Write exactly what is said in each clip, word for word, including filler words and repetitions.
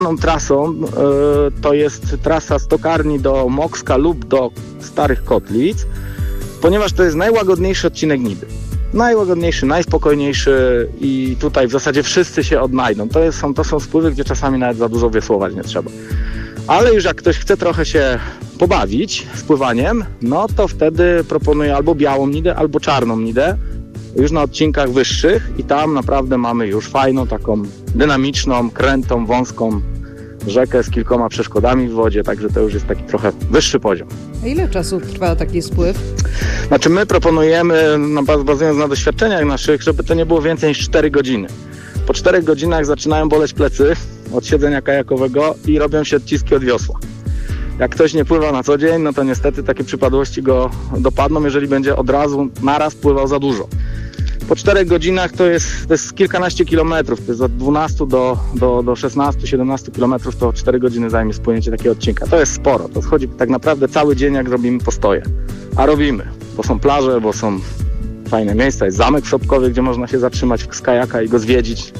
trasą y, to jest trasa z Tokarni do Mokska lub do Starych Kotlic, ponieważ to jest najłagodniejszy odcinek Nidy. Najłagodniejszy, najspokojniejszy i tutaj w zasadzie wszyscy się odnajdą. To, jest, są, to są spływy, gdzie czasami nawet za dużo wiosłować nie trzeba. Ale już jak ktoś chce trochę się pobawić z pływaniem, no to wtedy proponuję albo białą Nidę, albo czarną Nidę, już na odcinkach wyższych i tam naprawdę mamy już fajną, taką dynamiczną, krętą, wąską rzekę z kilkoma przeszkodami w wodzie, także to już jest taki trochę wyższy poziom. A ile czasu trwa taki spływ? Znaczy my proponujemy, no, bazując na doświadczeniach naszych, żeby to nie było więcej niż cztery godziny. Po czterech godzinach zaczynają boleć plecy od siedzenia kajakowego i robią się odciski od wiosła. Jak ktoś nie pływa na co dzień, no to niestety takie przypadłości go dopadną, jeżeli będzie od razu naraz pływał za dużo. Po czterech godzinach to jest, to jest kilkanaście kilometrów, to jest od dwunastu do, do, do szesnastu siedemnastu kilometrów, to cztery godziny zajmie spłynięcie takiego odcinka. To jest sporo, to chodzi tak naprawdę cały dzień, jak robimy postoje. A robimy, bo są plaże, bo są fajne miejsca, jest zamek w Sobkowie, gdzie można się zatrzymać z kajaka i go zwiedzić.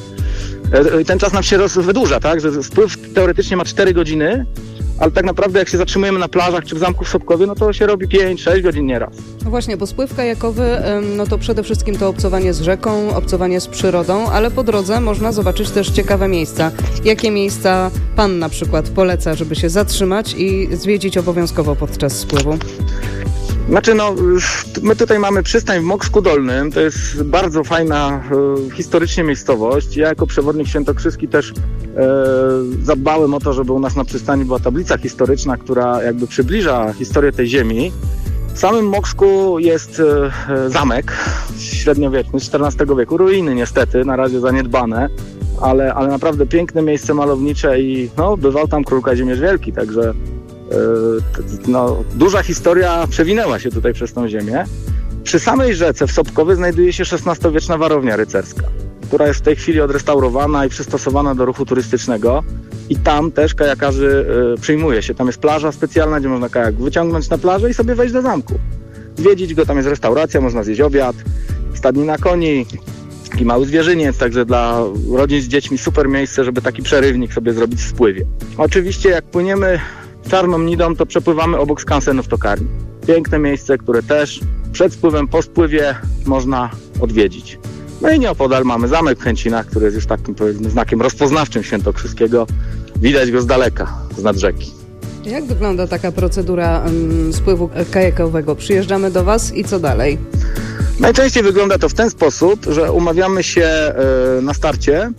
I ten czas nam się roz, wydłuża, tak, że spływ teoretycznie ma cztery godziny, ale tak naprawdę jak się zatrzymujemy na plażach czy w zamku w Sobkowie, no to się robi pięć sześć godzin nieraz. No właśnie, bo spływ kajakowy, no to przede wszystkim to obcowanie z rzeką, obcowanie z przyrodą, ale po drodze można zobaczyć też ciekawe miejsca. Jakie miejsca pan na przykład poleca, żeby się zatrzymać i zwiedzić obowiązkowo podczas spływu? Znaczy no, my tutaj mamy przystań w Moksku Dolnym, to jest bardzo fajna e, historycznie miejscowość. Ja jako przewodnik świętokrzyski też e, zadbałem o to, żeby u nas na przystani była tablica historyczna, która jakby przybliża historię tej ziemi. W samym Moksku jest e, zamek średniowieczny z czternastego wieku, ruiny niestety, na razie zaniedbane, ale, ale naprawdę piękne miejsce malownicze i no, bywał tam król Kazimierz Wielki, także no, duża historia przewinęła się tutaj przez tą ziemię. Przy samej rzece w Sobkowie znajduje się szesnastowieczna warownia rycerska, która jest w tej chwili odrestaurowana i przystosowana do ruchu turystycznego i tam też kajakarzy y, przyjmuje się. Tam jest plaża specjalna, gdzie można kajak wyciągnąć na plażę i sobie wejść do zamku. Zwiedzić go, tam jest restauracja, można zjeść obiad, stadnina koni, taki mały zwierzyniec, także dla rodzin z dziećmi super miejsce, żeby taki przerywnik sobie zrobić w spływie. Oczywiście jak płyniemy Czarną Nidą, to przepływamy obok skansenu w Tokarni. Piękne miejsce, które też przed spływem, po spływie można odwiedzić. No i nieopodal mamy zamek w Chęcinach, który jest już takim, powiedzmy, znakiem rozpoznawczym świętokrzyskiego. Widać go z daleka, z nad rzeki. Jak wygląda taka procedura um, spływu kajakowego? Przyjeżdżamy do Was i co dalej? Najczęściej wygląda to w ten sposób, że umawiamy się y, na starcie.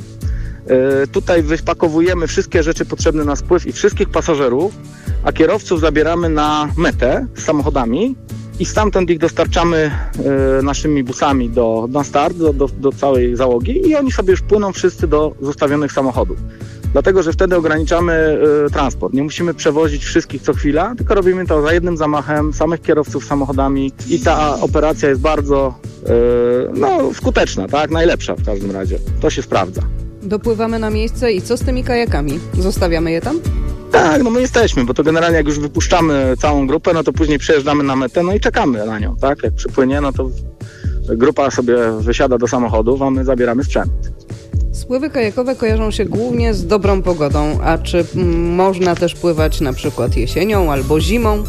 Tutaj wypakowujemy wszystkie rzeczy potrzebne na spływ i wszystkich pasażerów, a kierowców zabieramy na metę z samochodami i stamtąd ich dostarczamy naszymi busami do, na start, do, do, do całej załogi i oni sobie już płyną wszyscy do zostawionych samochodów. Dlatego, że wtedy ograniczamy y, transport. Nie musimy przewozić wszystkich co chwila, tylko robimy to za jednym zamachem, samych kierowców samochodami i ta operacja jest bardzo y, no, skuteczna, tak? Najlepsza w każdym razie. To się sprawdza. Dopływamy na miejsce i co z tymi kajakami? Zostawiamy je tam? Tak, no my jesteśmy, bo to generalnie jak już wypuszczamy całą grupę, no to później przejeżdżamy na metę, no i czekamy na nią, tak? Jak przypłynie, no to grupa sobie wysiada do samochodów, a my zabieramy sprzęt. Spływy kajakowe kojarzą się głównie z dobrą pogodą, a czy m, można też pływać na przykład jesienią albo zimą?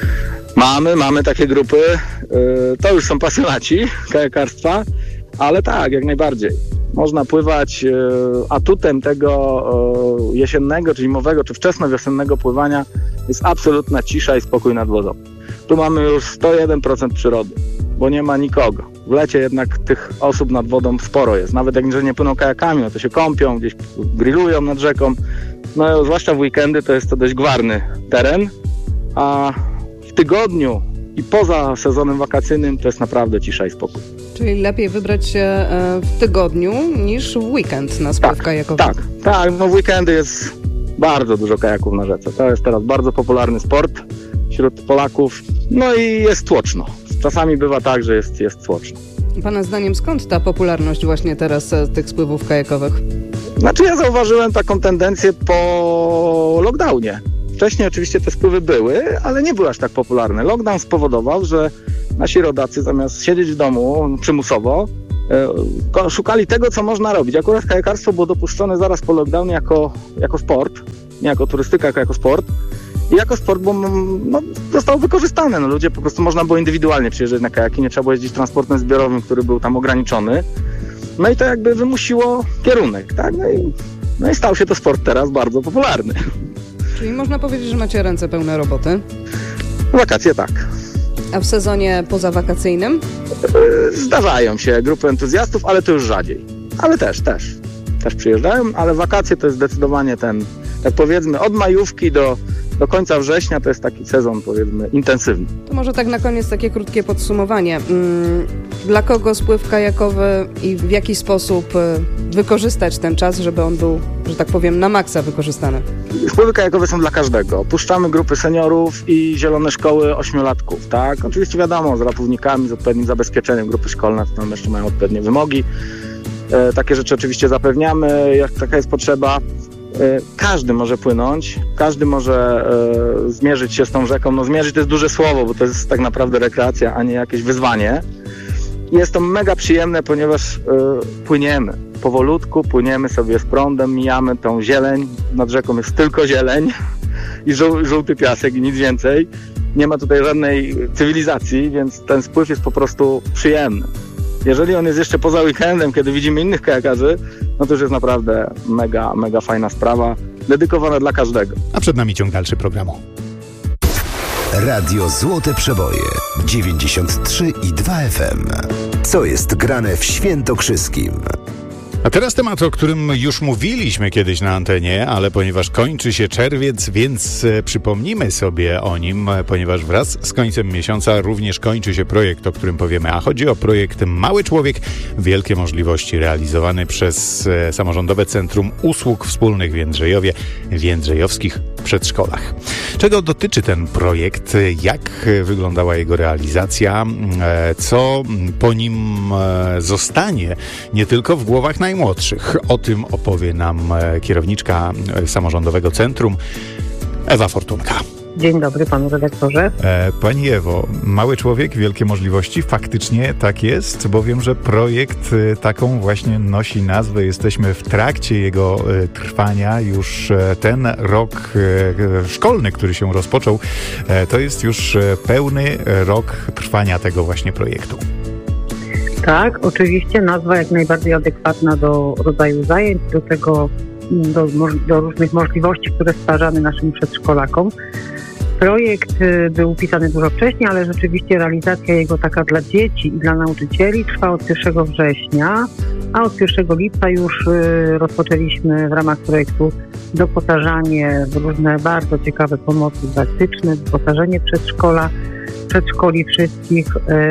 Mamy, mamy takie grupy, yy, to już są pasjonaci kajakarstwa, ale tak, jak najbardziej. Można pływać, yy, atutem tego yy, jesiennego, czy zimowego, czy wczesnowiosennego pływania jest absolutna cisza i spokój nad wodą. Tu mamy już sto jeden procent przyrody, bo nie ma nikogo. W lecie jednak tych osób nad wodą sporo jest. Nawet jak nie płyną kajakami, no to się kąpią, gdzieś grillują nad rzeką. No zwłaszcza w weekendy to jest to dość gwarny teren, a w tygodniu i poza sezonem wakacyjnym to jest naprawdę cisza i spokój. Czyli lepiej wybrać się w tygodniu niż w weekend na spływ tak, kajakowy. Tak, tak. No w weekendy jest bardzo dużo kajaków na rzece. To jest teraz bardzo popularny sport wśród Polaków. No i jest tłoczno. Czasami bywa tak, że jest, jest tłoczno. Pana zdaniem skąd ta popularność właśnie teraz tych spływów kajakowych? Znaczy ja zauważyłem taką tendencję po lockdownie. Wcześniej oczywiście te spływy były, ale nie były aż tak popularne. Lockdown spowodował, że nasi rodacy zamiast siedzieć w domu przymusowo, e, szukali tego, co można robić. Akurat kajakarstwo było dopuszczone zaraz po lockdownie jako, jako sport, nie jako turystyka, jako, jako sport. I jako sport, bo no, zostało wykorzystane. No, ludzie po prostu można było indywidualnie przyjeżdżać na kajaki, nie trzeba było jeździć transportem zbiorowym, który był tam ograniczony. No i to jakby wymusiło kierunek, tak? No i, no i stał się to sport teraz bardzo popularny. Czyli można powiedzieć, że macie ręce pełne roboty? Wakacje tak. A w sezonie pozawakacyjnym? Zdarzają się grupy entuzjastów, ale to już rzadziej. Ale też, też. Też przyjeżdżają, ale wakacje to jest zdecydowanie ten, tak powiedzmy, od majówki do, do końca września to jest taki sezon, powiedzmy, intensywny. To może tak na koniec takie krótkie podsumowanie. Dla kogo spływ kajakowy i w jaki sposób wykorzystać ten czas, żeby on był, że tak powiem, na maksa wykorzystany? Spływy kajakowe są dla każdego. Puszczamy grupy seniorów i zielone szkoły ośmiolatków, tak? Oczywiście wiadomo, z rapownikami, z odpowiednim zabezpieczeniem. Grupy szkolne tam jeszcze mają odpowiednie wymogi. E, takie rzeczy oczywiście zapewniamy, jak taka jest potrzeba. E, każdy może płynąć, każdy może e, zmierzyć się z tą rzeką. No zmierzyć to jest duże słowo, bo to jest tak naprawdę rekreacja, a nie jakieś wyzwanie. Jest to mega przyjemne, ponieważ y, płyniemy. Powolutku płyniemy sobie z prądem, mijamy tą zieleń. Nad rzeką jest tylko zieleń i żół, żółty piasek i nic więcej. Nie ma tutaj żadnej cywilizacji, więc ten spływ jest po prostu przyjemny. Jeżeli on jest jeszcze poza weekendem, kiedy widzimy innych kajakarzy, no to już jest naprawdę mega, mega fajna sprawa, dedykowana dla każdego. A przed nami ciąg dalszy programu. Radio Złote Przeboje dziewięćdziesiąt trzy i dwa F M. Co jest grane w Świętokrzyskim? A teraz temat, o którym już mówiliśmy kiedyś na antenie, ale ponieważ kończy się czerwiec, więc e, przypomnimy sobie o nim, ponieważ wraz z końcem miesiąca również kończy się projekt, o którym powiemy. A chodzi o projekt Mały Człowiek, wielkie możliwości, realizowany przez e, Samorządowe Centrum Usług Wspólnych w Jędrzejowie, w jędrzejowskich przedszkolach. Czego dotyczy ten projekt, jak wyglądała jego realizacja, e, co po nim e, zostanie nie tylko w głowach najmłodszych. O tym opowie nam kierowniczka Samorządowego Centrum Ewa Fortunka. Dzień dobry panu redaktorze. E, Pani Ewo, Mały Człowiek, wielkie możliwości. Faktycznie tak jest, bo wiem, że projekt e, taką właśnie nosi nazwę. Jesteśmy w trakcie jego e, trwania. Już e, ten rok e, szkolny, który się rozpoczął, e, to jest już e, pełny rok trwania tego właśnie projektu. Tak, oczywiście nazwa jak najbardziej adekwatna do rodzaju zajęć, do tego, do, do różnych możliwości, które stwarzamy naszym przedszkolakom. Projekt był upisany dużo wcześniej, ale rzeczywiście realizacja jego taka dla dzieci i dla nauczycieli trwa od pierwszego września, a od pierwszego lipca już rozpoczęliśmy w ramach projektu doposażanie w różne bardzo ciekawe pomocy dydaktyczne, doposażenie przedszkola, przedszkoli wszystkich,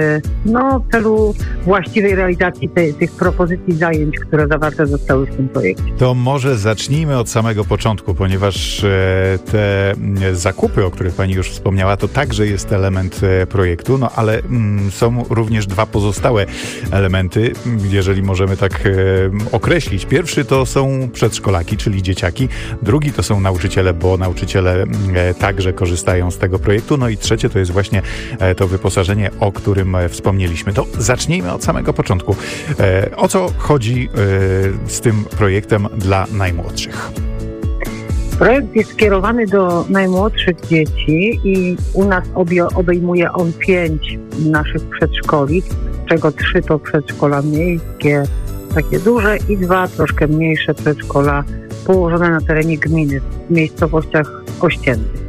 no w celu właściwej realizacji te, tych propozycji zajęć, które zawarte zostały w tym projekcie. To może zacznijmy od samego początku, ponieważ te zakupy, o których Pani już wspomniała, to także jest element projektu, no ale są również dwa pozostałe elementy, jeżeli możemy tak określić. Pierwszy to są przedszkolaki, czyli dzieciaki, drugi to są nauczyciele, bo nauczyciele także korzystają z tego projektu, no i trzecie to jest właśnie to wyposażenie, o którym wspomnieliśmy. To zacznijmy od samego początku. O co chodzi z tym projektem dla najmłodszych? Projekt jest skierowany do najmłodszych dzieci i u nas obie, obejmuje on pięć naszych przedszkoli, z czego trzy to przedszkola miejskie, takie duże, i dwa troszkę mniejsze przedszkola położone na terenie gminy, w miejscowościach ościennych.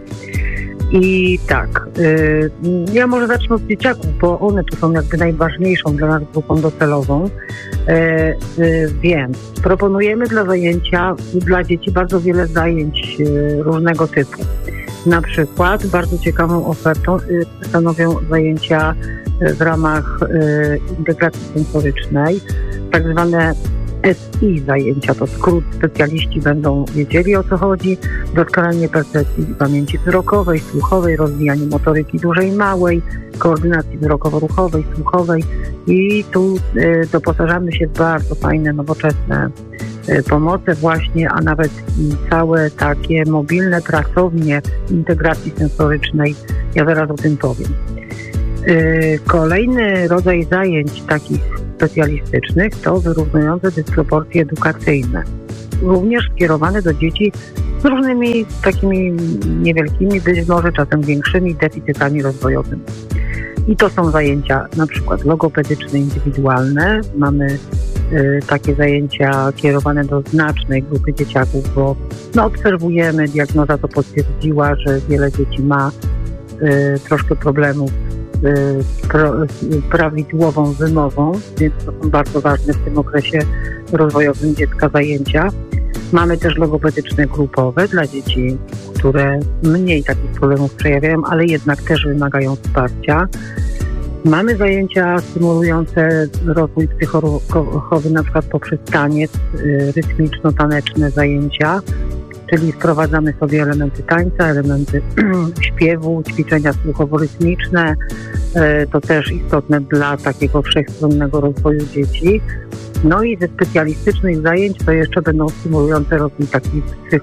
I tak, y, ja może zacznę od dzieciaków, bo one tu są jakby najważniejszą dla nas grupą docelową, y, y, więc proponujemy dla zajęcia, dla dzieci bardzo wiele zajęć y, różnego typu. Na przykład bardzo ciekawą ofertą y, stanowią zajęcia y, w ramach y, integracji sensorycznej, tak zwane S I zajęcia, to skrót, specjaliści będą wiedzieli, o co chodzi, doskonalenie percepcji i pamięci wzrokowej, słuchowej, rozwijanie motoryki dużej i małej, koordynacji wzrokowo-ruchowej, słuchowej i tu y, doposażamy się w bardzo fajne, nowoczesne y, pomoce właśnie, a nawet y, całe takie mobilne pracownie integracji sensorycznej. Ja zaraz o tym powiem. Y, kolejny rodzaj zajęć takich specjalistycznych to wyrównujące dysproporcje edukacyjne. Również skierowane do dzieci z różnymi takimi niewielkimi, być może czasem większymi deficytami rozwojowymi. I to są zajęcia na przykład logopedyczne, indywidualne. Mamy y, takie zajęcia kierowane do znacznej grupy dzieciaków, bo no, obserwujemy, diagnoza to potwierdziła, że wiele dzieci ma y, troszkę problemów z y, pro, y, prawidłową wymową, więc to są bardzo ważne w tym okresie rozwojowym dziecka zajęcia. Mamy też logopedyczne grupowe dla dzieci, które mniej takich problemów przejawiają, ale jednak też wymagają wsparcia. Mamy zajęcia stymulujące rozwój psychoruchowy, na przykład poprzez taniec, rytmiczno-taneczne zajęcia, czyli wprowadzamy sobie elementy tańca, elementy śpiewu, ćwiczenia słuchowo-rytmiczne. To też istotne dla takiego wszechstronnego rozwoju dzieci. No i ze specjalistycznych zajęć to jeszcze będą stymulujące rozwój taki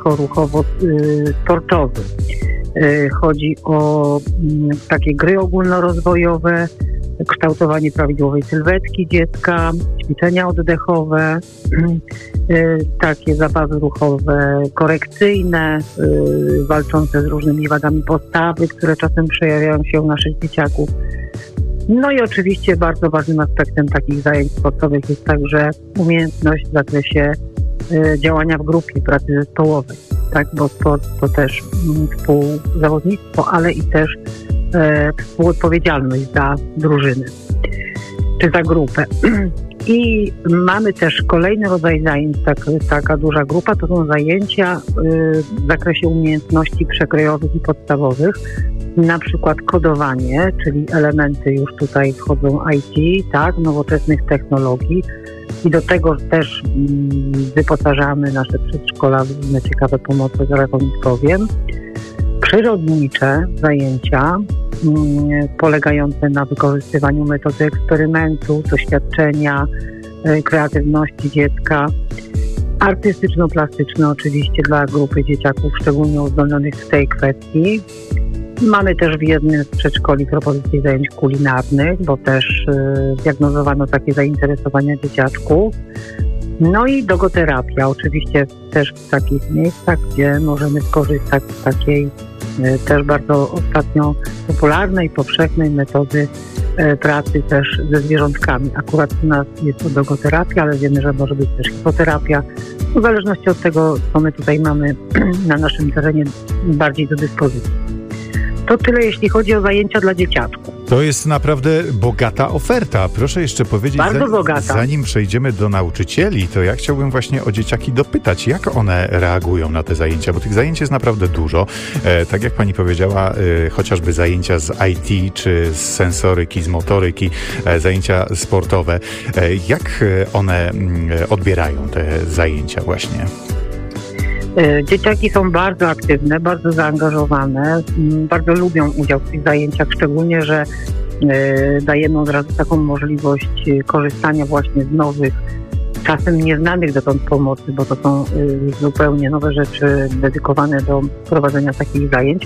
psychoruchowo-sportowy. Chodzi o takie gry ogólnorozwojowe, kształtowanie prawidłowej sylwetki dziecka, ćwiczenia oddechowe, takie zabawy ruchowe korekcyjne, walczące z różnymi wadami postawy, które czasem przejawiają się u naszych dzieciaków. No i oczywiście bardzo ważnym aspektem takich zajęć sportowych jest także umiejętność w zakresie y, działania w grupie, pracy zespołowej, tak, bo sport to też mm, współzawodnictwo, ale i też y, współodpowiedzialność za drużynę czy za grupę. I mamy też kolejny rodzaj zajęć, tak, taka duża grupa, to są zajęcia y, w zakresie umiejętności przekrojowych i podstawowych, na przykład kodowanie, czyli elementy już tutaj wchodzą I T, tak, nowoczesnych technologii i do tego też mm, wyposażamy nasze przedszkola w różne ciekawe pomoce, zaraz o nich powiem. Przyrodnicze zajęcia mm, polegające na wykorzystywaniu metody eksperymentu, doświadczenia, y, kreatywności dziecka. Artystyczno-plastyczne oczywiście dla grupy dzieciaków szczególnie uzdolnionych w tej kwestii. Mamy też w jednym z przedszkoli propozycje zajęć kulinarnych, bo też y, diagnozowano takie zainteresowania dzieciaczków. No i dogoterapia, oczywiście też w takich miejscach, gdzie możemy skorzystać z takiej y, też bardzo ostatnio popularnej, powszechnej metody y, pracy też ze zwierzątkami. Akurat u nas jest to dogoterapia, ale wiemy, że może być też hipoterapia. W zależności od tego, co my tutaj mamy na naszym terenie bardziej do dyspozycji. To tyle, jeśli chodzi o zajęcia dla dzieciaczków. To jest naprawdę bogata oferta. Proszę jeszcze powiedzieć, Bardzo zanim, bogata. zanim przejdziemy do nauczycieli, to ja chciałbym właśnie o dzieciaki dopytać, jak one reagują na te zajęcia, bo tych zajęć jest naprawdę dużo. E, tak jak pani powiedziała, e, chociażby zajęcia z I T, czy z sensoryki, z motoryki, e, zajęcia sportowe. E, jak one m, odbierają te zajęcia właśnie? Dzieciaki są bardzo aktywne, bardzo zaangażowane, bardzo lubią udział w tych zajęciach, szczególnie, że dajemy od razu taką możliwość korzystania właśnie z nowych, czasem nieznanych dotąd pomocy, bo to są zupełnie nowe rzeczy dedykowane do prowadzenia takich zajęć.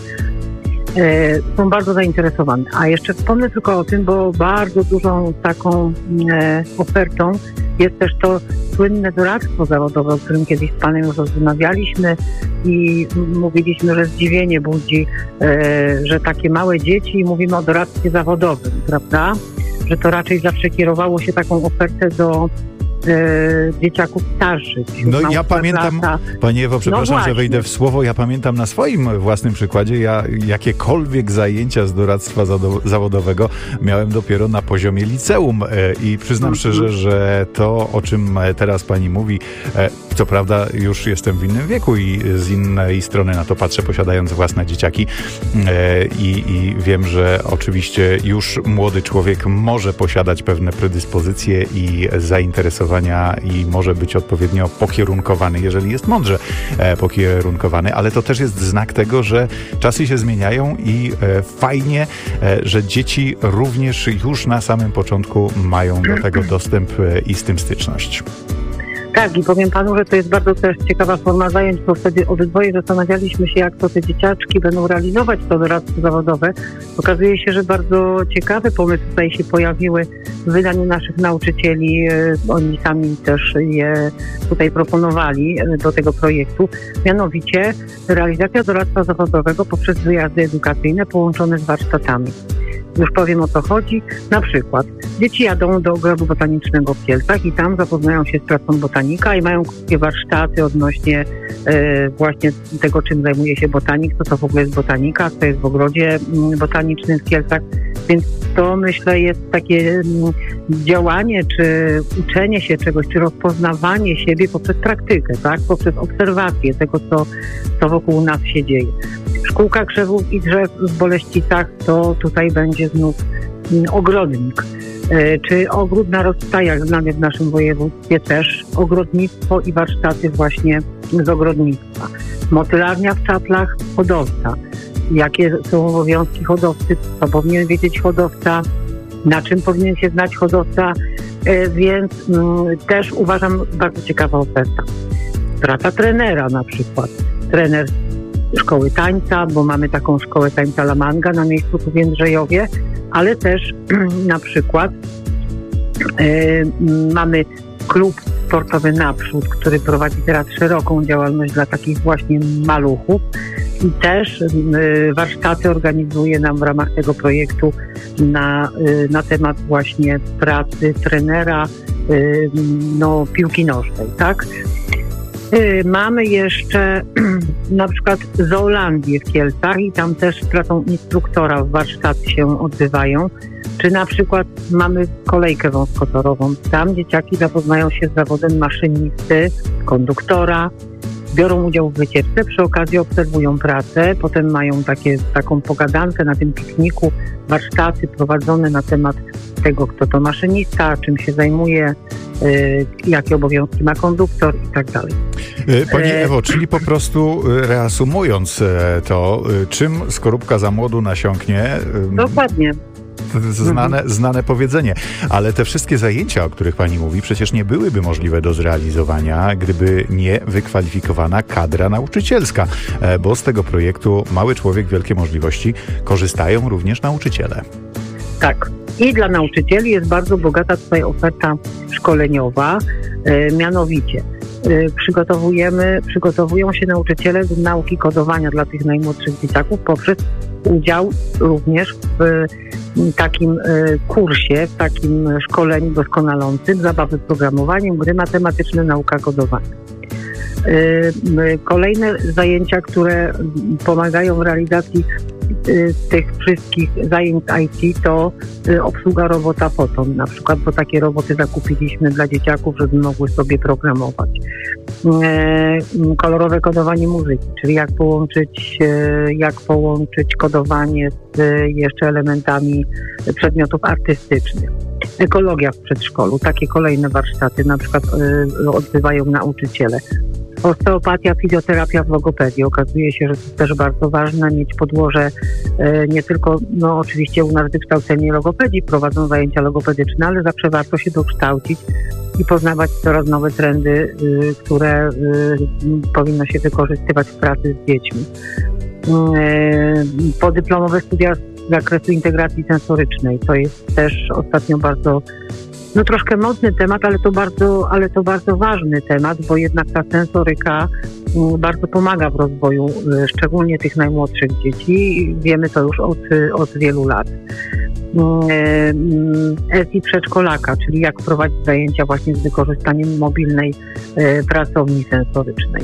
Są bardzo zainteresowane. A jeszcze wspomnę tylko o tym, bo bardzo dużą taką ofertą jest też to słynne doradztwo zawodowe, o którym kiedyś z panem już rozmawialiśmy i mówiliśmy, że zdziwienie budzi, że takie małe dzieci, i mówimy o doradztwie zawodowym, prawda? Że to raczej zawsze kierowało się taką ofertę do E, dzieciaków starszych. No ja pamiętam, lata. Pani Ewo, przepraszam, no że wejdę w słowo, ja pamiętam na swoim własnym przykładzie, ja jakiekolwiek zajęcia z doradztwa zawodowego miałem dopiero na poziomie liceum e, i przyznam mm-hmm. szczerze, że to, o czym teraz pani mówi, e, co prawda już jestem w innym wieku i z innej strony na to patrzę, posiadając własne dzieciaki e, i, i wiem, że oczywiście już młody człowiek może posiadać pewne predyspozycje i zainteresowania i może być odpowiednio pokierunkowany, jeżeli jest mądrze e, pokierunkowany, ale to też jest znak tego, że czasy się zmieniają i e, fajnie, e, że dzieci również już na samym początku mają do tego dostęp e, i z tym styczność. Tak, i powiem panu, że to jest bardzo też ciekawa forma zajęć, bo wtedy obydwoje zastanawialiśmy się, jak to te dzieciaczki będą realizować to doradztwo zawodowe. Okazuje się, że bardzo ciekawe pomysły tutaj się pojawiły w wydaniu naszych nauczycieli. Oni sami też je tutaj proponowali do tego projektu. Mianowicie realizacja doradztwa zawodowego poprzez wyjazdy edukacyjne połączone z warsztatami. Już powiem, o co chodzi. Na przykład dzieci jadą do Ogrodu Botanicznego w Kielcach i tam zapoznają się z pracą botanika i mają krótkie warsztaty odnośnie e, właśnie tego, czym zajmuje się botanik, co to w ogóle jest botanika, co jest w Ogrodzie Botanicznym w Kielcach. Więc to, myślę, jest takie działanie, czy uczenie się czegoś, czy rozpoznawanie siebie poprzez praktykę, tak? Poprzez obserwację tego, co, co wokół nas się dzieje. Szkółka krzewów i drzew w Boleścicach to tutaj będzie znów ogrodnik. Czy ogród na rozstajach znany w naszym województwie też, ogrodnictwo i warsztaty właśnie z ogrodnictwa. Motylarnia w Czaplach, hodowca. Jakie są obowiązki hodowcy, co powinien wiedzieć hodowca, na czym powinien się znać hodowca, więc też uważam bardzo ciekawa oferta. Praca trenera na przykład. Trener szkoły tańca, bo mamy taką szkołę tańca La Manga na miejscu tu w Jędrzejowie, ale też na przykład y, mamy klub sportowy Naprzód, który prowadzi teraz szeroką działalność dla takich właśnie maluchów i też y, warsztaty organizuje nam w ramach tego projektu na, y, na temat właśnie pracy trenera y, no, piłki nożnej, tak? Mamy jeszcze na przykład Zoolandię w Kielcach i tam też z pracą instruktora warsztaty się odbywają. Czy na przykład mamy kolejkę wąskotorową. Tam dzieciaki zapoznają się z zawodem maszynisty, konduktora, biorą udział w wycieczce, przy okazji obserwują pracę, potem mają takie, taką pogadankę na tym pikniku, warsztaty prowadzone na temat tego, kto to maszynista, czym się zajmuje, y, jakie obowiązki ma konduktor i tak dalej. Pani Ewo, czyli po prostu reasumując to, czym skorupka za młodu nasiąknie? Dokładnie. Znane, znane powiedzenie. Ale te wszystkie zajęcia, o których pani mówi, przecież nie byłyby możliwe do zrealizowania, gdyby nie wykwalifikowana kadra nauczycielska, bo z tego projektu Mały Człowiek, Wielkie Możliwości korzystają również nauczyciele. Tak. I dla nauczycieli jest bardzo bogata tutaj oferta szkoleniowa, e, mianowicie e, przygotowujemy, przygotowują się nauczyciele do nauki kodowania dla tych najmłodszych dzieciaków poprzez udział również w takim kursie, w takim szkoleniu doskonalącym, zabawy programowaniem, gry matematyczne, nauka kodowania. Kolejne zajęcia, które pomagają w realizacji tych wszystkich zajęć I T, to obsługa robota Foton, na przykład, bo takie roboty zakupiliśmy dla dzieciaków, żeby mogły sobie programować. Kolorowe kodowanie muzyki, czyli jak połączyć, jak połączyć kodowanie z jeszcze elementami przedmiotów artystycznych. Ekologia w przedszkolu, takie kolejne warsztaty na przykład odbywają nauczyciele. Osteopatia, fizjoterapia w logopedii. Okazuje się, że to jest też bardzo ważne, mieć podłoże e, nie tylko, no oczywiście u nas wykształcenie logopedii, prowadzą zajęcia logopedyczne, ale zawsze warto się dokształcić i poznawać coraz nowe trendy, y, które y, powinno się wykorzystywać w pracy z dziećmi. Y, podyplomowe studia z zakresu integracji sensorycznej. To jest też ostatnio bardzo No troszkę mocny temat, ale to bardzo, ale to bardzo ważny temat, bo jednak ta sensoryka bardzo pomaga w rozwoju szczególnie tych najmłodszych dzieci. Wiemy to już od, od wielu lat. S I przedszkolaka, czyli jak prowadzić zajęcia właśnie z wykorzystaniem mobilnej pracowni sensorycznej.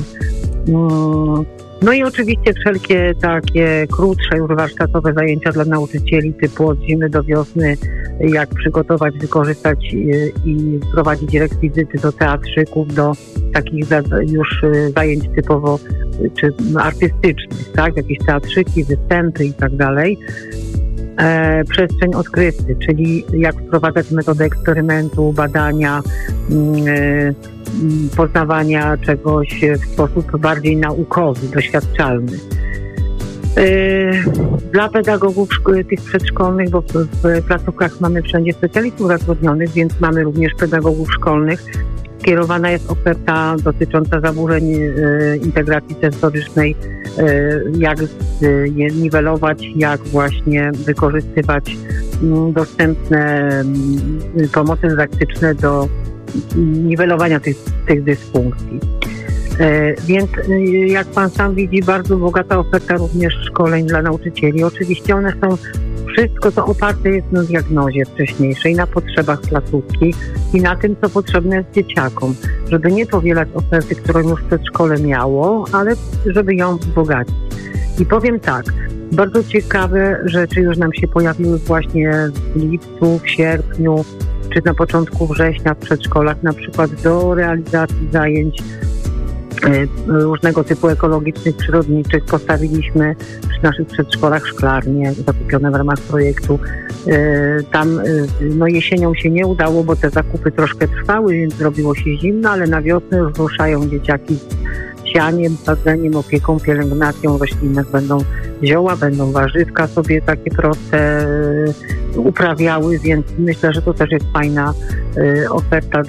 No i oczywiście wszelkie takie krótsze już warsztatowe zajęcia dla nauczycieli typu od zimy do wiosny, jak przygotować, wykorzystać i wprowadzić rekwizyty do teatrzyków, do takich już zajęć typowo czy artystycznych, tak? Jakieś teatrzyki, występy i tak dalej. E, przestrzeń odkrywcy, czyli jak wprowadzać metodę eksperymentu, badania, e, poznawania czegoś w sposób bardziej naukowy, doświadczalny. E, dla pedagogów tych przedszkolnych, bo w, w placówkach mamy wszędzie specjalistów zatrudnionych, więc mamy również pedagogów szkolnych, skierowana jest oferta dotycząca zaburzeń e, integracji sensorycznej, e, jak je niwelować, jak właśnie wykorzystywać m, dostępne m, pomoce dydaktyczne do niwelowania tych, tych dysfunkcji. E, więc e, jak pan sam widzi, bardzo bogata oferta również szkoleń dla nauczycieli. Oczywiście one są, wszystko to oparte jest na diagnozie wcześniejszej, na potrzebach placówki i na tym, co potrzebne jest dzieciakom, żeby nie powielać oferty, którą już przedszkole miało, ale żeby ją wzbogacić. I powiem tak, bardzo ciekawe rzeczy już nam się pojawiły właśnie w lipcu, w sierpniu, czy na początku września w przedszkolach, na przykład do realizacji zajęć różnego typu ekologicznych, przyrodniczych. Postawiliśmy przy naszych przedszkolach szklarnie zakupione w ramach projektu. Tam no jesienią się nie udało, bo te zakupy troszkę trwały, więc zrobiło się zimno, ale na wiosnę już ruszają dzieciaki z sianiem, sadzeniem, opieką, pielęgnacją roślinnych. Będą zioła, będą warzywka sobie takie proste uprawiały, więc myślę, że to też jest fajna oferta.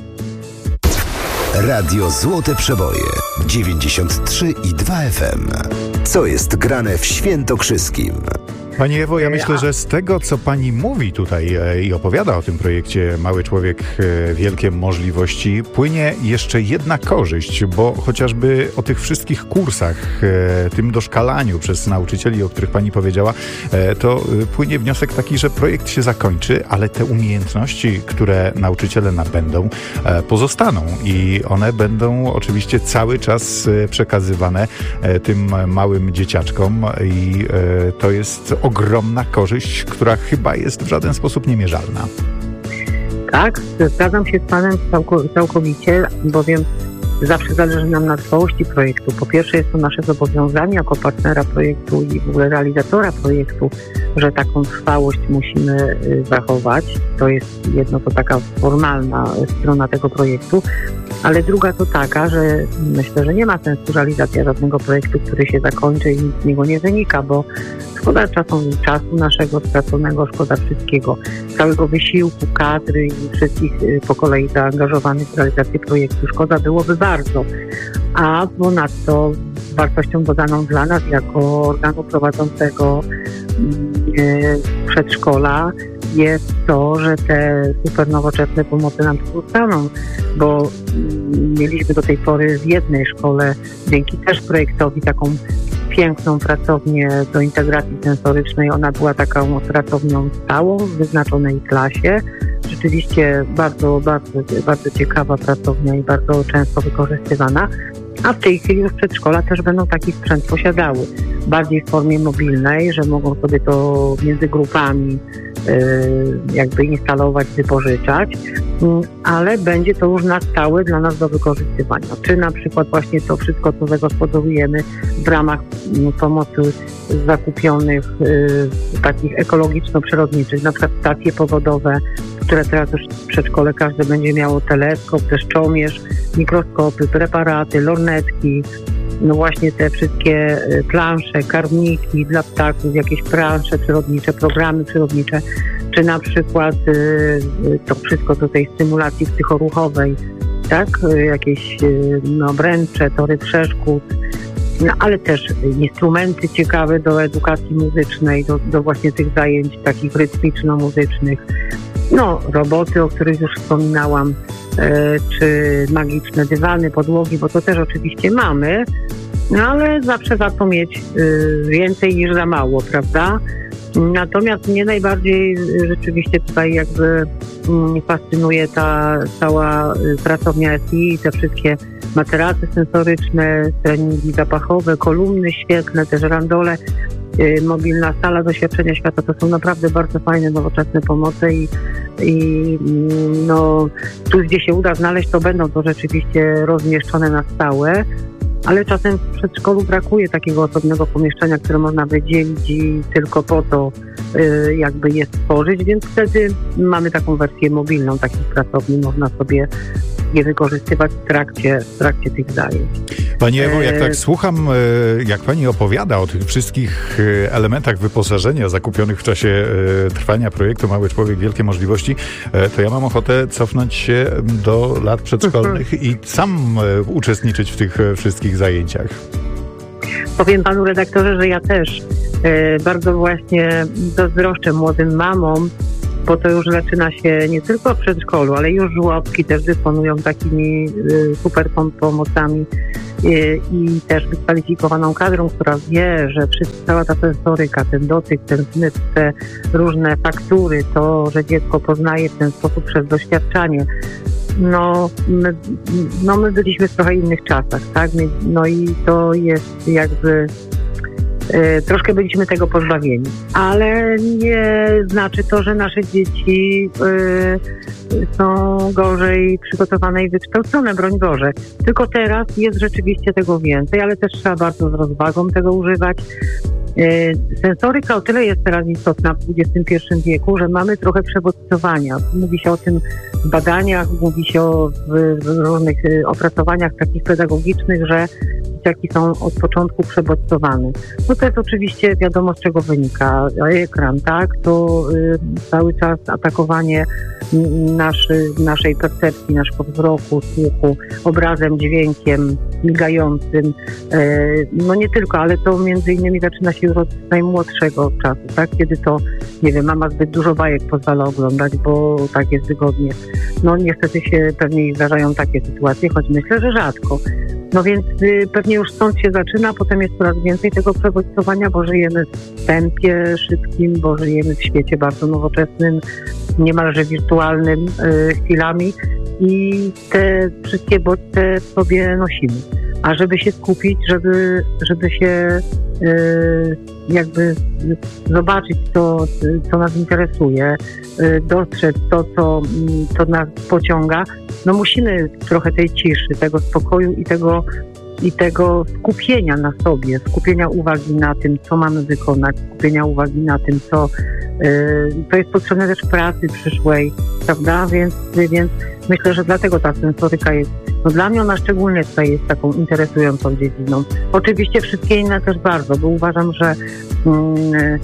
Radio Złote Przeboje dziewięćdziesiąt trzy i dwa F M. Co jest grane w Świętokrzyskim? Pani Ewo, ja myślę, że z tego, co pani mówi tutaj i opowiada o tym projekcie Mały Człowiek, Wielkie Możliwości, płynie jeszcze jedna korzyść, bo chociażby o tych wszystkich kursach, tym doszkalaniu przez nauczycieli, o których pani powiedziała, to płynie wniosek taki, że projekt się zakończy, ale te umiejętności, które nauczyciele nabędą, pozostaną i one będą oczywiście cały czas przekazywane tym małym dzieciaczkom i to jest ogromna korzyść, która chyba jest w żaden sposób niemierzalna. Tak, zgadzam się z panem całko- całkowicie, bowiem zawsze zależy nam na trwałości projektu. Po pierwsze jest to nasze zobowiązanie jako partnera projektu i w ogóle realizatora projektu, że taką trwałość musimy zachować. To jest jedno, to taka formalna strona tego projektu, ale druga to taka, że myślę, że nie ma sensu realizacja żadnego projektu, który się zakończy i nic z niego nie wynika, bo szkoda czasu, czasu naszego straconego, szkoda wszystkiego, całego wysiłku, kadry i wszystkich po kolei zaangażowanych w realizację projektu. Szkoda byłoby bardzo. A ponadto wartością dodaną dla nas jako organu prowadzącego yy, przedszkola jest to, że te super nowoczesne pomocy nam tu zostaną, bo mieliśmy do tej pory w jednej szkole, dzięki też projektowi, taką piękną pracownię do integracji sensorycznej. Ona była taką pracownią stałą w wyznaczonej klasie. Rzeczywiście bardzo, bardzo, bardzo ciekawa pracownia i bardzo często wykorzystywana. A w tej chwili już przedszkola też będą taki sprzęt posiadały. Bardziej w formie mobilnej, że mogą sobie to między grupami jakby instalować, wypożyczać, ale będzie to już na stałe dla nas do wykorzystywania. Czy na przykład właśnie to wszystko, co zagospodarujemy w ramach pomocy zakupionych takich ekologiczno-przyrodniczych, na przykład stacje powodowe, które teraz już w przedszkole każde będzie miało teleskop, deszczomierz, mikroskopy, preparaty, lornetki, no właśnie te wszystkie plansze, karmniki dla ptaków, jakieś plansze przyrodnicze, programy przyrodnicze, czy na przykład to wszystko do tej stymulacji psychoruchowej, tak, jakieś no, obręcze, tory przeszkód, no, ale też instrumenty ciekawe do edukacji muzycznej, do, do właśnie tych zajęć takich rytmiczno-muzycznych, no roboty, o których już wspominałam, czy magiczne dywany, podłogi, bo to też oczywiście mamy, no ale zawsze warto mieć więcej niż za mało, prawda? Natomiast mnie najbardziej rzeczywiście tutaj jakby fascynuje ta cała pracownia S I i te wszystkie materace sensoryczne, treningi zapachowe, kolumny świetne, też randole, mobilna sala doświadczenia świata. To są naprawdę bardzo fajne, nowoczesne pomoce i, i no, tu gdzie się uda znaleźć, to będą to rzeczywiście rozmieszczone na stałe, ale czasem w przedszkolu brakuje takiego osobnego pomieszczenia, które można wydzielić i tylko po to y, jakby je stworzyć, więc wtedy mamy taką wersję mobilną takich pracowni, można sobie je wykorzystywać w trakcie, w trakcie tych zajęć. Pani Ewo, jak tak słucham, jak pani opowiada o tych wszystkich elementach wyposażenia zakupionych w czasie trwania projektu Mały Człowiek, Wielkie Możliwości, to ja mam ochotę cofnąć się do lat przedszkolnych i sam uczestniczyć w tych wszystkich zajęciach. Powiem panu redaktorze, że ja też bardzo właśnie zazdroszczę młodym mamom, bo to już zaczyna się nie tylko w przedszkolu, ale już żłobki też dysponują takimi y, super pomocami y, i też wykwalifikowaną kadrą, która wie, że wszystko, cała ta sensoryka, ten dotyk, ten zmysł, te różne faktury, to, że dziecko poznaje w ten sposób przez doświadczanie. No my, no my byliśmy w trochę innych czasach, tak? No i to jest jakby... Troszkę byliśmy tego pozbawieni, ale nie znaczy to, że nasze dzieci y, są gorzej przygotowane i wykształcone, broń Boże. Tylko teraz jest rzeczywiście tego więcej, ale też trzeba bardzo z rozwagą tego używać. Y, sensoryka o tyle jest teraz istotna w dwudziestym pierwszym wieku, że mamy trochę przebodźcowania. Mówi się o tym w badaniach, mówi się o w, w różnych y, opracowaniach takich pedagogicznych, że dzieciaki są od początku przebodźcowane. No to jest oczywiście wiadomo, z czego wynika. Ekran, tak? To y, cały czas atakowanie naszy, naszej percepcji, naszego wzroku, słuchu, obrazem, dźwiękiem, migającym. Y, no nie tylko, ale to między innymi zaczyna się już od najmłodszego czasu, tak? Kiedy to, nie wiem, mama zbyt dużo bajek pozwala oglądać, bo tak jest wygodnie. No niestety się pewnie zdarzają takie sytuacje, choć myślę, że rzadko. No więc y, pewnie już stąd się zaczyna, potem jest coraz więcej tego przebodźcowania, bo żyjemy w tempie szybkim, bo żyjemy w świecie bardzo nowoczesnym, niemalże wirtualnym y, chwilami i te wszystkie bodźce w sobie nosimy. A żeby się skupić, żeby, żeby się y, jakby zobaczyć to, co nas interesuje, y, dostrzec to, co, co nas pociąga, no musimy trochę tej ciszy, tego spokoju i tego, i tego skupienia na sobie, skupienia uwagi na tym, co mamy wykonać, skupienia uwagi na tym, co yy, to jest potrzebne też pracy przyszłej, prawda? Więc, więc myślę, że dlatego ta sensoryka jest, no dla mnie ona szczególnie tutaj jest taką interesującą dziedziną. Oczywiście wszystkie inne też bardzo, bo uważam, że yy,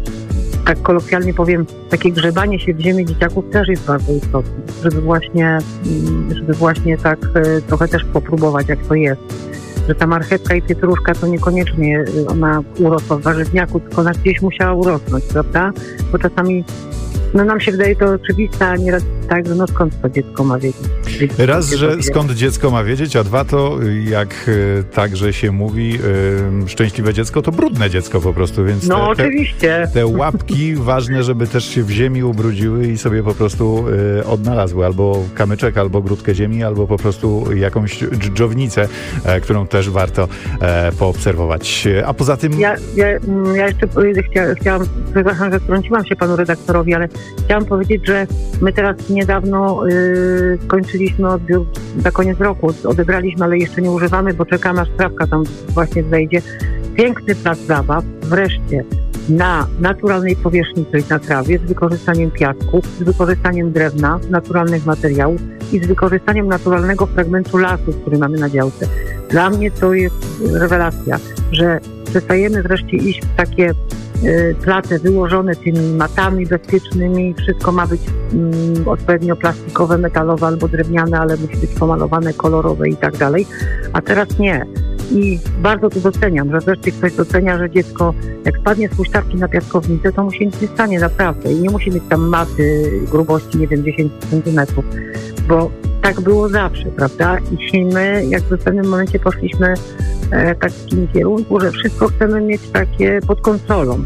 tak kolokwialnie powiem, takie grzebanie się w ziemi dzieciaków też jest bardzo istotne, żeby właśnie, żeby właśnie tak trochę też popróbować, jak to jest. Że ta marchewka i pietruszka to niekoniecznie ona urosła w warzywniaku, tylko ona gdzieś musiała urosnąć, prawda? Bo czasami no nam się wydaje to oczywiste, a nieraz tak, że no skąd to dziecko ma wiedzieć? Raz, że skąd dziecko ma wiedzieć, a dwa to, jak także się mówi, yy, szczęśliwe dziecko to brudne dziecko po prostu, więc no te, oczywiście. Te, te łapki ważne, żeby też się w ziemi ubrudziły i sobie po prostu yy, odnalazły albo kamyczek, albo grudkę ziemi, albo po prostu jakąś dżdżownicę, e, którą też warto e, poobserwować. A poza tym... Ja, ja, ja jeszcze chcia, chciałam, przepraszam, że wtrąciłam się panu redaktorowi, ale chciałam powiedzieć, że my teraz niedawno yy, kończyliśmy odbiór na koniec roku. Odebraliśmy, ale jeszcze nie używamy, bo czekamy, aż sprawka tam właśnie zejdzie. Piękny plac zabaw, wreszcie na naturalnej powierzchni, czyli na trawie, z wykorzystaniem piasków, z wykorzystaniem drewna, naturalnych materiałów i z wykorzystaniem naturalnego fragmentu lasu, który mamy na działce. Dla mnie to jest rewelacja, że przestajemy wreszcie iść w takie place wyłożone tymi matami bezpiecznymi, wszystko ma być mm, odpowiednio plastikowe, metalowe albo drewniane, ale musi być pomalowane, kolorowe i tak dalej, a teraz nie. I bardzo to doceniam, że wreszcie ktoś docenia, że dziecko jak spadnie z huśtawki na piaskownicę, to mu się nic nie stanie naprawdę i nie musi mieć tam maty grubości, nie wiem, dziesięć centymetrów, bo tak było zawsze, prawda? I my jakby w pewnym momencie poszliśmy e, tak w takim kierunku, że wszystko chcemy mieć takie pod kontrolą,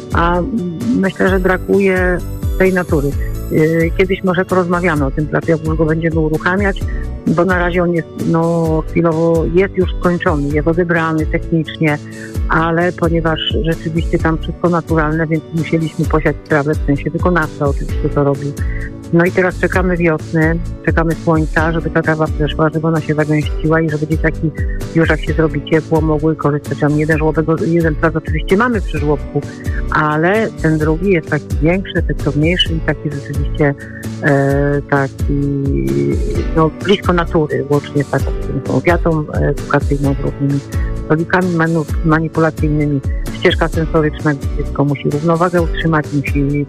a myślę, że brakuje tej natury. E, kiedyś może porozmawiamy o tym placu, jak już go będziemy uruchamiać, bo na razie on jest, no chwilowo jest już skończony, jest odebrany technicznie, ale ponieważ rzeczywiście tam wszystko naturalne, więc musieliśmy posiać trawę, w sensie wykonawca oczywiście to robił. No i teraz czekamy wiosny, czekamy słońca, żeby ta trawa przeszła, żeby ona się zagęściła i żeby dzieciaki już jak się zrobi ciepło, mogły korzystać. Tam jeden żłobek, jeden plac oczywiście mamy przy żłobku, ale ten drugi jest taki większy, efektowniejszy i taki rzeczywiście e, taki no, blisko natury, łącznie z taką opiatą edukacyjną, z różnymi stolikami manu, manipulacyjnymi. Ścieżka sensoryczna, gdzie dziecko musi równowagę utrzymać, musi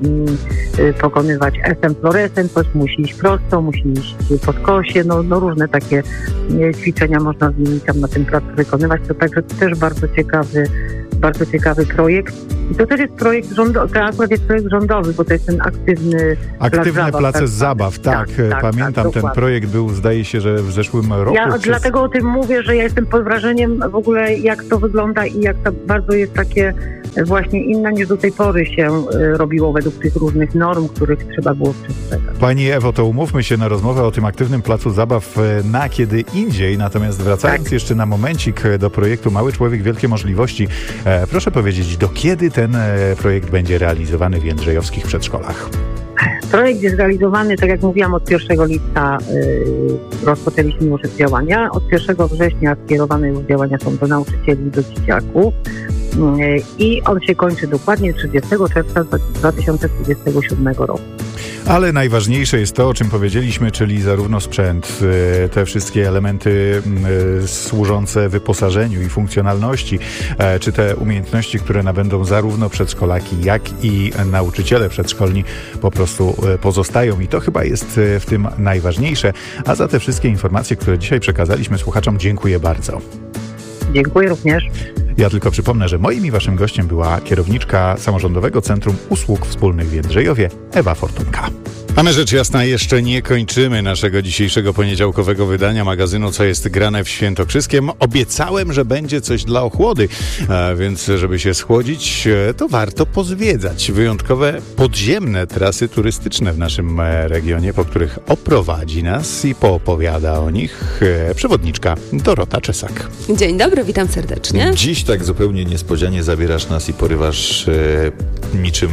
y, pokonywać esem, fluorescen, coś musi iść prosto, musi iść po skosie, no, no różne takie y, ćwiczenia można z nimi tam na tym placu wykonywać. To także też bardzo ciekawy, bardzo ciekawy projekt. I to też jest projekt rządowy, to akurat jest projekt rządowy, bo to jest ten aktywny Aktywne plac zabaw, place tak, zabaw, tak, tak, tak pamiętam, tak, ten dokładnie. projekt był, zdaje się, że w zeszłym roku. Ja przez... dlatego o tym mówię, że ja jestem pod wrażeniem w ogóle, jak to wygląda i jak to bardzo jest takie właśnie inne niż do tej pory się y, robiło według tych różnych norm, których trzeba było przestrzegać. Pani Ewo, to umówmy się na rozmowę o tym aktywnym placu zabaw na kiedy indziej, natomiast wracając Tak. jeszcze na momencik do projektu Mały Człowiek, Wielkie Możliwości, e, proszę powiedzieć, do kiedy ten e, projekt będzie realizowany w jędrzejowskich przedszkolach? Projekt jest realizowany, tak jak mówiłam, od pierwszego lipca y, rozpoczęliśmy już działania. Od pierwszego września skierowane już działania są do nauczycieli i do dzieciaków. Y, I on się kończy dokładnie trzydziestego czerwca dwa tysiące dwudziestego siódmego roku. Ale najważniejsze jest to, o czym powiedzieliśmy, czyli zarówno sprzęt, e, te wszystkie elementy e, służące wyposażeniu i funkcjonalności, e, czy te umiejętności, które nabędą zarówno przedszkolaki, jak i nauczyciele przedszkolni po prostu e, pozostają. I to chyba jest e, w tym najważniejsze. A za te wszystkie informacje, które dzisiaj przekazaliśmy słuchaczom, dziękuję bardzo. Dziękuję również. Ja tylko przypomnę, że moim i waszym gościem była kierowniczka Samorządowego Centrum Usług Wspólnych w Jędrzejowie, Ewa Fortunka. A my rzecz jasna jeszcze nie kończymy naszego dzisiejszego poniedziałkowego wydania magazynu Co jest grane w Świętokrzyskiem. Obiecałem, że będzie coś dla ochłody, a więc żeby się schłodzić, to warto pozwiedzać wyjątkowe podziemne trasy turystyczne w naszym regionie, po których oprowadzi nas i poopowiada o nich przewodniczka Dorota Czesak. Dzień dobry, witam serdecznie. Dziś tak zupełnie niespodzianie zabierasz nas i porywasz e, niczym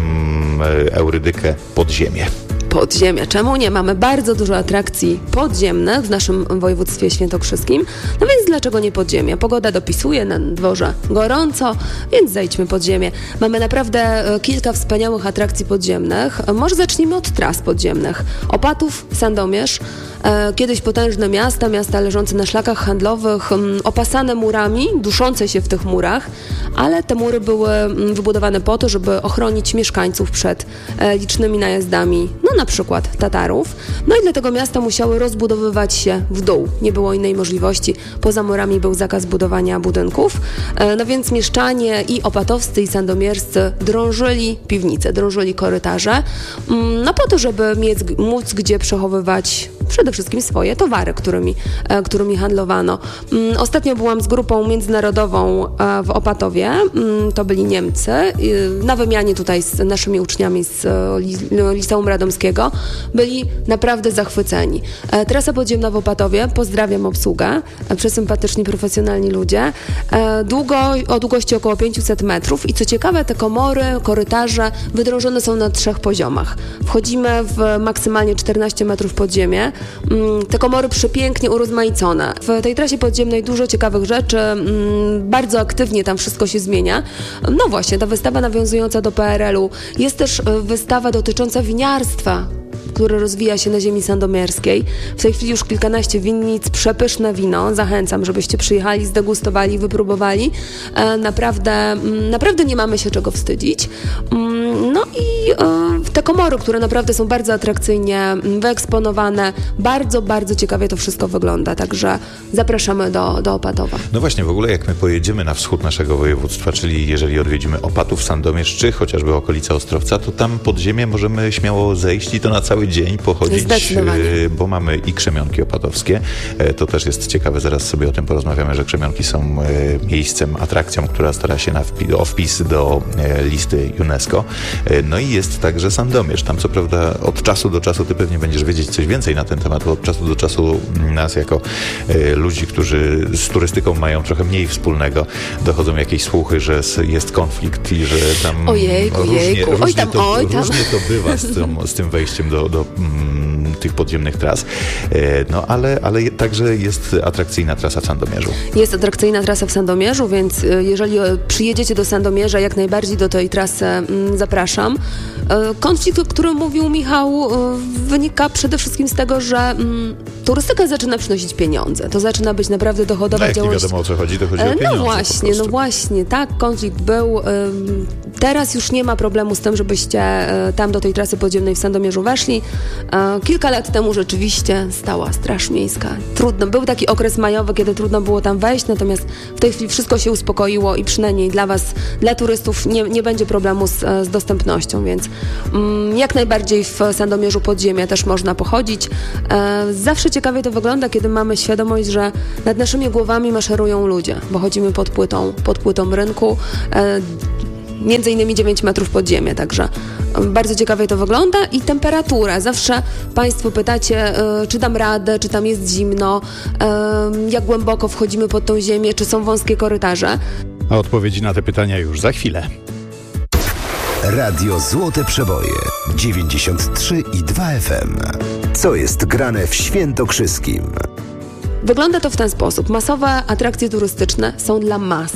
e, Eurydykę pod ziemię. Podziemia. Czemu nie? Mamy bardzo dużo atrakcji podziemnych w naszym województwie świętokrzyskim. No więc dlaczego nie podziemia? Pogoda dopisuje, na dworze gorąco, więc zejdźmy pod ziemię. Mamy naprawdę kilka wspaniałych atrakcji podziemnych. Może zacznijmy od tras podziemnych. Opatów, Sandomierz. Kiedyś potężne miasta, miasta leżące na szlakach handlowych, opasane murami, duszące się w tych murach, ale te mury były wybudowane po to, żeby ochronić mieszkańców przed licznymi najazdami, no na przykład Tatarów. No i dlatego miasta musiały rozbudowywać się w dół. Nie było innej możliwości. Poza murami był zakaz budowania budynków. No więc mieszczanie i opatowscy, i sandomierscy drążyli piwnice, drążyli korytarze, no po to, żeby mieć, móc gdzie przechowywać przede wszystkim swoje towary, którymi, którymi handlowano. Ostatnio byłam z grupą międzynarodową w Opatowie. To byli Niemcy. Na wymianie tutaj z naszymi uczniami z Liceum Radomskiego. Byli naprawdę zachwyceni. Trasa podziemna w Opatowie, pozdrawiam obsługę, przesympatyczni, profesjonalni ludzie. Długo, o długości około pięćset metrów i co ciekawe, te komory, korytarze wydrążone są na trzech poziomach. Wchodzimy w maksymalnie czternaście metrów pod ziemię. Te komory przepięknie urozmaicone. W tej trasie podziemnej dużo ciekawych rzeczy, bardzo aktywnie tam wszystko się zmienia. No właśnie, ta wystawa nawiązująca do P R L-u. Jest też wystawa dotycząca winiarstwa, które rozwija się na ziemi sandomierskiej. W tej chwili już kilkanaście winnic, przepyszne wino. Zachęcam, żebyście przyjechali, zdegustowali, wypróbowali. E, naprawdę, naprawdę nie mamy się czego wstydzić. No i e, te komory, które naprawdę są bardzo atrakcyjnie wyeksponowane. Bardzo, bardzo ciekawie to wszystko wygląda. Także zapraszamy do, do Opatowa. No właśnie, w ogóle jak my pojedziemy na wschód naszego województwa, czyli jeżeli odwiedzimy Opatów, Sandomierz, czy chociażby okolice Ostrowca, to tam pod ziemię możemy śmiało zejść i to na cały dzień pochodzić, bo mamy i krzemionki opatowskie. To też jest ciekawe, zaraz sobie o tym porozmawiamy, że krzemionki są miejscem, atrakcją, która stara się na wpis, o wpis do listy UNESCO. No i jest także Sandomierz. Tam co prawda od czasu do czasu ty pewnie będziesz wiedzieć coś więcej na ten temat, bo od czasu do czasu nas jako ludzi, którzy z turystyką mają trochę mniej wspólnego, dochodzą jakieś słuchy, że jest konflikt i że tam Ojejku, różnie, jejku. różnie, Oj tam, to, oj tam. różnie to bywa z tym, z tym wejściem do, do do mm, tych podziemnych tras. No ale, ale także jest atrakcyjna trasa w Sandomierzu. Jest atrakcyjna trasa w Sandomierzu, więc jeżeli przyjedziecie do Sandomierza, jak najbardziej do tej trasy mm, zapraszam. Konflikt, o którym mówił Michał, wynika przede wszystkim z tego, że mm, turystyka zaczyna przynosić pieniądze. To zaczyna być naprawdę dochodowa no, działalność. Nie wiadomo, o co chodzi, to chodzi o pieniądze. No właśnie, no właśnie, tak, konflikt był. Teraz już nie ma problemu z tym, żebyście tam do tej trasy podziemnej w Sandomierzu weszli. Kilka lat temu rzeczywiście stała Straż Miejska. Trudno, był taki okres majowy, kiedy trudno było tam wejść, natomiast w tej chwili wszystko się uspokoiło i przynajmniej dla was, dla turystów nie, nie będzie problemu z, z dostępnością, więc mm, jak najbardziej w Sandomierzu podziemia też można pochodzić. E, zawsze ciekawie to wygląda, kiedy mamy świadomość, że nad naszymi głowami maszerują ludzie, bo chodzimy pod płytą, pod płytą rynku, e, między innymi dziewięć metrów pod ziemię, także bardzo ciekawie to wygląda i temperatura. Zawsze Państwo pytacie, y, czy dam radę, czy tam jest zimno, y, jak głęboko wchodzimy pod tą ziemię, czy są wąskie korytarze. A odpowiedzi na te pytania już za chwilę. Radio Złote Przeboje dziewięćdziesiąt trzy i dwa F M. Co jest grane w Świętokrzyskim? Wygląda to w ten sposób. Masowe atrakcje turystyczne są dla mas.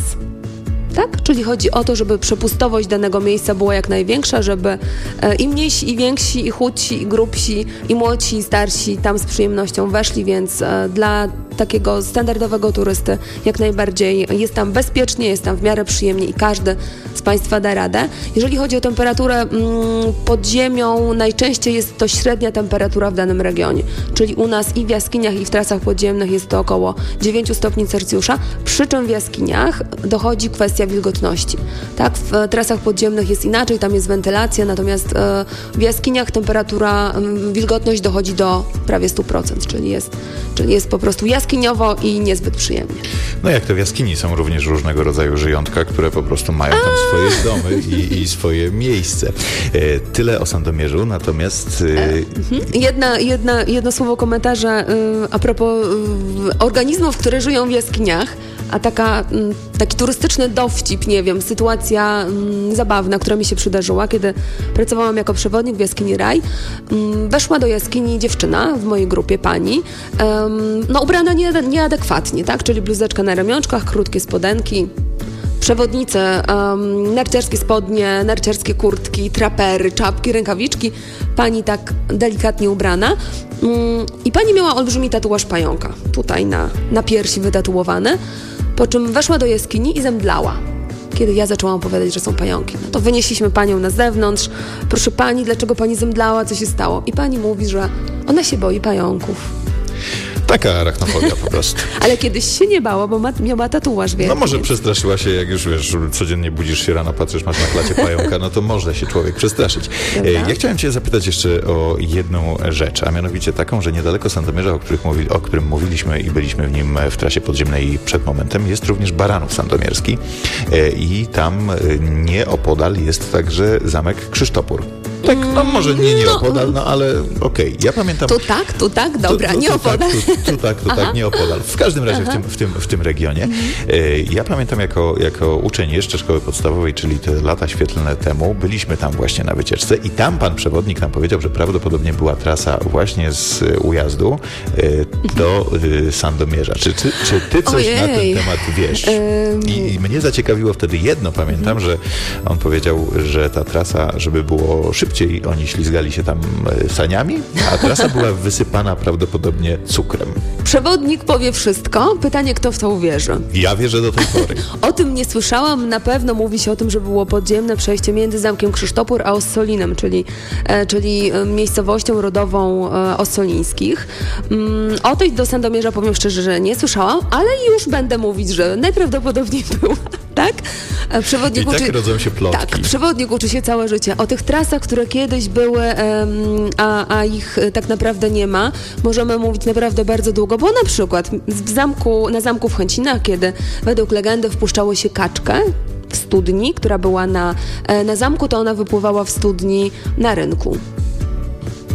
Tak? Czyli chodzi o to, żeby przepustowość danego miejsca była jak największa, żeby e, i mniejsi, i więksi, i chudsi, i grubsi, i młodsi, i starsi tam z przyjemnością weszli, więc e, dla takiego standardowego turysty jak najbardziej jest tam bezpiecznie, jest tam w miarę przyjemnie i każdy z Państwa da radę. Jeżeli chodzi o temperaturę mm, pod ziemią, najczęściej jest to średnia temperatura w danym regionie, czyli u nas i w jaskiniach, i w trasach podziemnych jest to około dziewięć stopni Celsjusza, przy czym w jaskiniach dochodzi kwestia wilgotności. Tak, w trasach podziemnych jest inaczej, tam jest wentylacja, natomiast e, w jaskiniach temperatura, m, wilgotność dochodzi do prawie sto procent, czyli jest, czyli jest po prostu jaskiniowo i niezbyt przyjemnie. No jak to w jaskini są również różnego rodzaju żyjątka, które po prostu mają tam swoje domy i, i swoje miejsce. E, tyle o Sandomierzu, natomiast... E... Mhm. Jedna, jedna, jedno słowo komentarza y, a propos y, organizmów, które żyją w jaskiniach, a taka, y, taki turystyczny dowcip, nie wiem, sytuacja y, zabawna, która mi się przydarzyła, kiedy pracowałam jako przewodnik w jaskini Raj. Y, weszła do jaskini dziewczyna w mojej grupie, pani, y, no ubrana nie, nieadekwatnie, tak, czyli bluzeczka na ramionczkach, krótkie spodenki, przewodnicy, um, narciarskie spodnie, narciarskie kurtki, trapery, czapki, rękawiczki. Pani tak delikatnie ubrana. Um, I pani miała olbrzymi tatuaż pająka. Tutaj na, na piersi wytatuowany. Po czym weszła do jaskini i zemdlała. Kiedy ja zaczęłam opowiadać, że są pająki. No to wynieśliśmy panią na zewnątrz. Proszę pani, dlaczego pani zemdlała? Co się stało? I pani mówi, że ona się boi pająków. Taka arachnofobia po prostu. Ale kiedyś się nie bała, bo ma, miała tatuaż wielki. No może przestraszyła się, jak już wiesz, codziennie budzisz się rano, patrzysz, masz na klacie pająka, no to może się człowiek przestraszyć. Dobra. Ja chciałem cię zapytać jeszcze o jedną rzecz, a mianowicie taką, że niedaleko Sandomierza, o, których mówi, o którym mówiliśmy i byliśmy w nim w trasie podziemnej przed momentem, jest również Baranów Sandomierski i tam nieopodal jest także zamek Krzysztopór. Tak, no może nie nieopodal, no ale okej. Okay. Ja pamiętam... Tu tak, tu tak, dobra, tu, tu, nieopodal. Tu, tu, tu tak, tu Aha. tak, nieopodal. W każdym razie w tym, w, tym, w tym regionie. Mhm. Ja pamiętam jako, jako uczeń jeszcze szkoły podstawowej, czyli te lata świetlne temu, byliśmy tam właśnie na wycieczce i tam pan przewodnik nam powiedział, że prawdopodobnie była trasa właśnie z Ujazdu do Sandomierza. Czy, czy, czy ty coś Ojej. na ten temat wiesz? Um... I, I mnie zaciekawiło wtedy jedno, pamiętam, mhm. że on powiedział, że ta trasa, żeby było szybciej, oni ślizgali się tam saniami, a trasa była wysypana prawdopodobnie cukrem. Przewodnik powie wszystko. Pytanie, kto w to uwierzy? Ja wierzę do tej pory. O tym nie słyszałam. Na pewno mówi się o tym, że było podziemne przejście między zamkiem Krzysztopór a Ossolinem, czyli, e, czyli miejscowością rodową e, Ossolińskich. Mm, o tej do Sandomierza powiem szczerze, że nie słyszałam, ale już będę mówić, że najprawdopodobniej była. Tak? Przewodnik I tak uczy... rodzą się plotki. Tak, przewodnik uczy się całe życie. O tych trasach, które kiedyś były, um, a, a ich tak naprawdę nie ma, możemy mówić naprawdę bardzo długo, bo na przykład w zamku, na zamku w Chęcinach, kiedy według legendy wpuszczało się kaczkę w studni, która była na, na zamku, to ona wypływała w studni na rynku.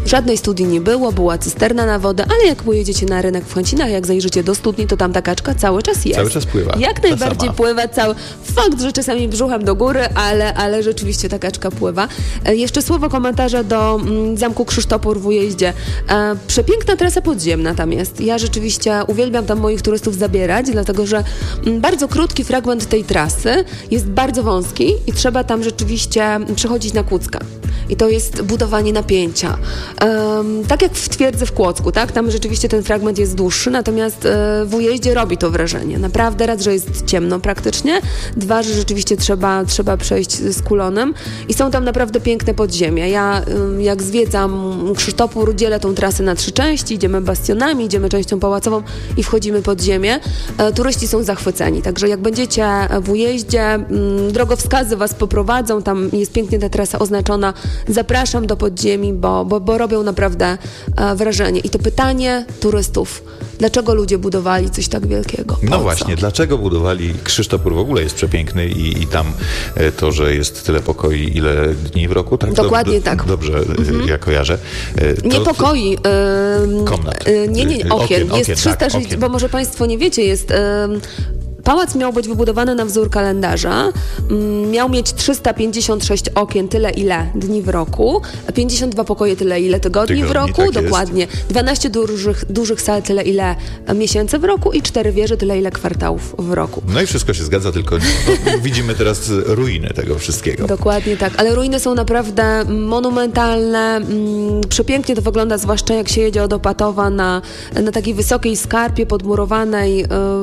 Żadnej studii nie było, była cysterna na wodę, ale jak pojedziecie na rynek w Chęcinach, jak zajrzycie do studni, to tam ta kaczka cały czas jest. Cały czas pływa. Jak najbardziej pływa cały. Fakt, że czasami brzuchem do góry, ale, ale rzeczywiście ta kaczka pływa. E, jeszcze słowo komentarza do mm, Zamku Krzysztopór w Ujeździe. E, przepiękna trasa podziemna tam jest. Ja rzeczywiście uwielbiam tam moich turystów zabierać, dlatego że mm, bardzo krótki fragment tej trasy jest bardzo wąski i trzeba tam rzeczywiście przechodzić na kucka. I to jest budowanie napięcia. Um, tak jak w Twierdzy w Kłodzku, tak? Tam rzeczywiście ten fragment jest dłuższy, natomiast e, w Ujeździe robi to wrażenie. Naprawdę, raz, że jest ciemno praktycznie, dwa, że rzeczywiście trzeba, trzeba przejść z kulonem i są tam naprawdę piękne podziemia. Ja y, jak zwiedzam Krzysztopór, dzielę tą trasę na trzy części, idziemy bastionami, idziemy częścią pałacową i wchodzimy pod ziemię. E, turyści są zachwyceni, także jak będziecie w Ujeździe, y, drogowskazy was poprowadzą, tam jest pięknie ta trasa oznaczona. Zapraszam do podziemi, bo, bo, bo robią naprawdę e, wrażenie. I to pytanie turystów, dlaczego ludzie budowali coś tak wielkiego? Po no co? właśnie, dlaczego budowali? Krzysztopór w ogóle jest przepiękny i, i tam e, to, że jest tyle pokoi, ile dni w roku, tak? Dokładnie do, do, tak. Dobrze mhm. ja kojarzę. E, to, nie pokoi. Yy, komnat. Yy, nie, nie, okien. okien jest okien, trzysta tak, sześćdziesiąt, bo może Państwo nie wiecie, jest... Yy, Pałac miał być wybudowany na wzór kalendarza, miał mieć trzysta pięćdziesiąt sześć okien, tyle ile dni w roku, pięćdziesiąt dwa pokoje, tyle ile tygodni, tygodni w roku, tak dokładnie, jest. dwanaście dużych, dużych sal, tyle ile miesięcy w roku i cztery wieże, tyle ile kwartałów w roku. No i wszystko się zgadza, tylko no, widzimy teraz ruiny tego wszystkiego. Dokładnie tak, ale ruiny są naprawdę monumentalne, mm, przepięknie to wygląda, zwłaszcza jak się jedzie od Opatowa na, na takiej wysokiej skarpie podmurowanej, yy,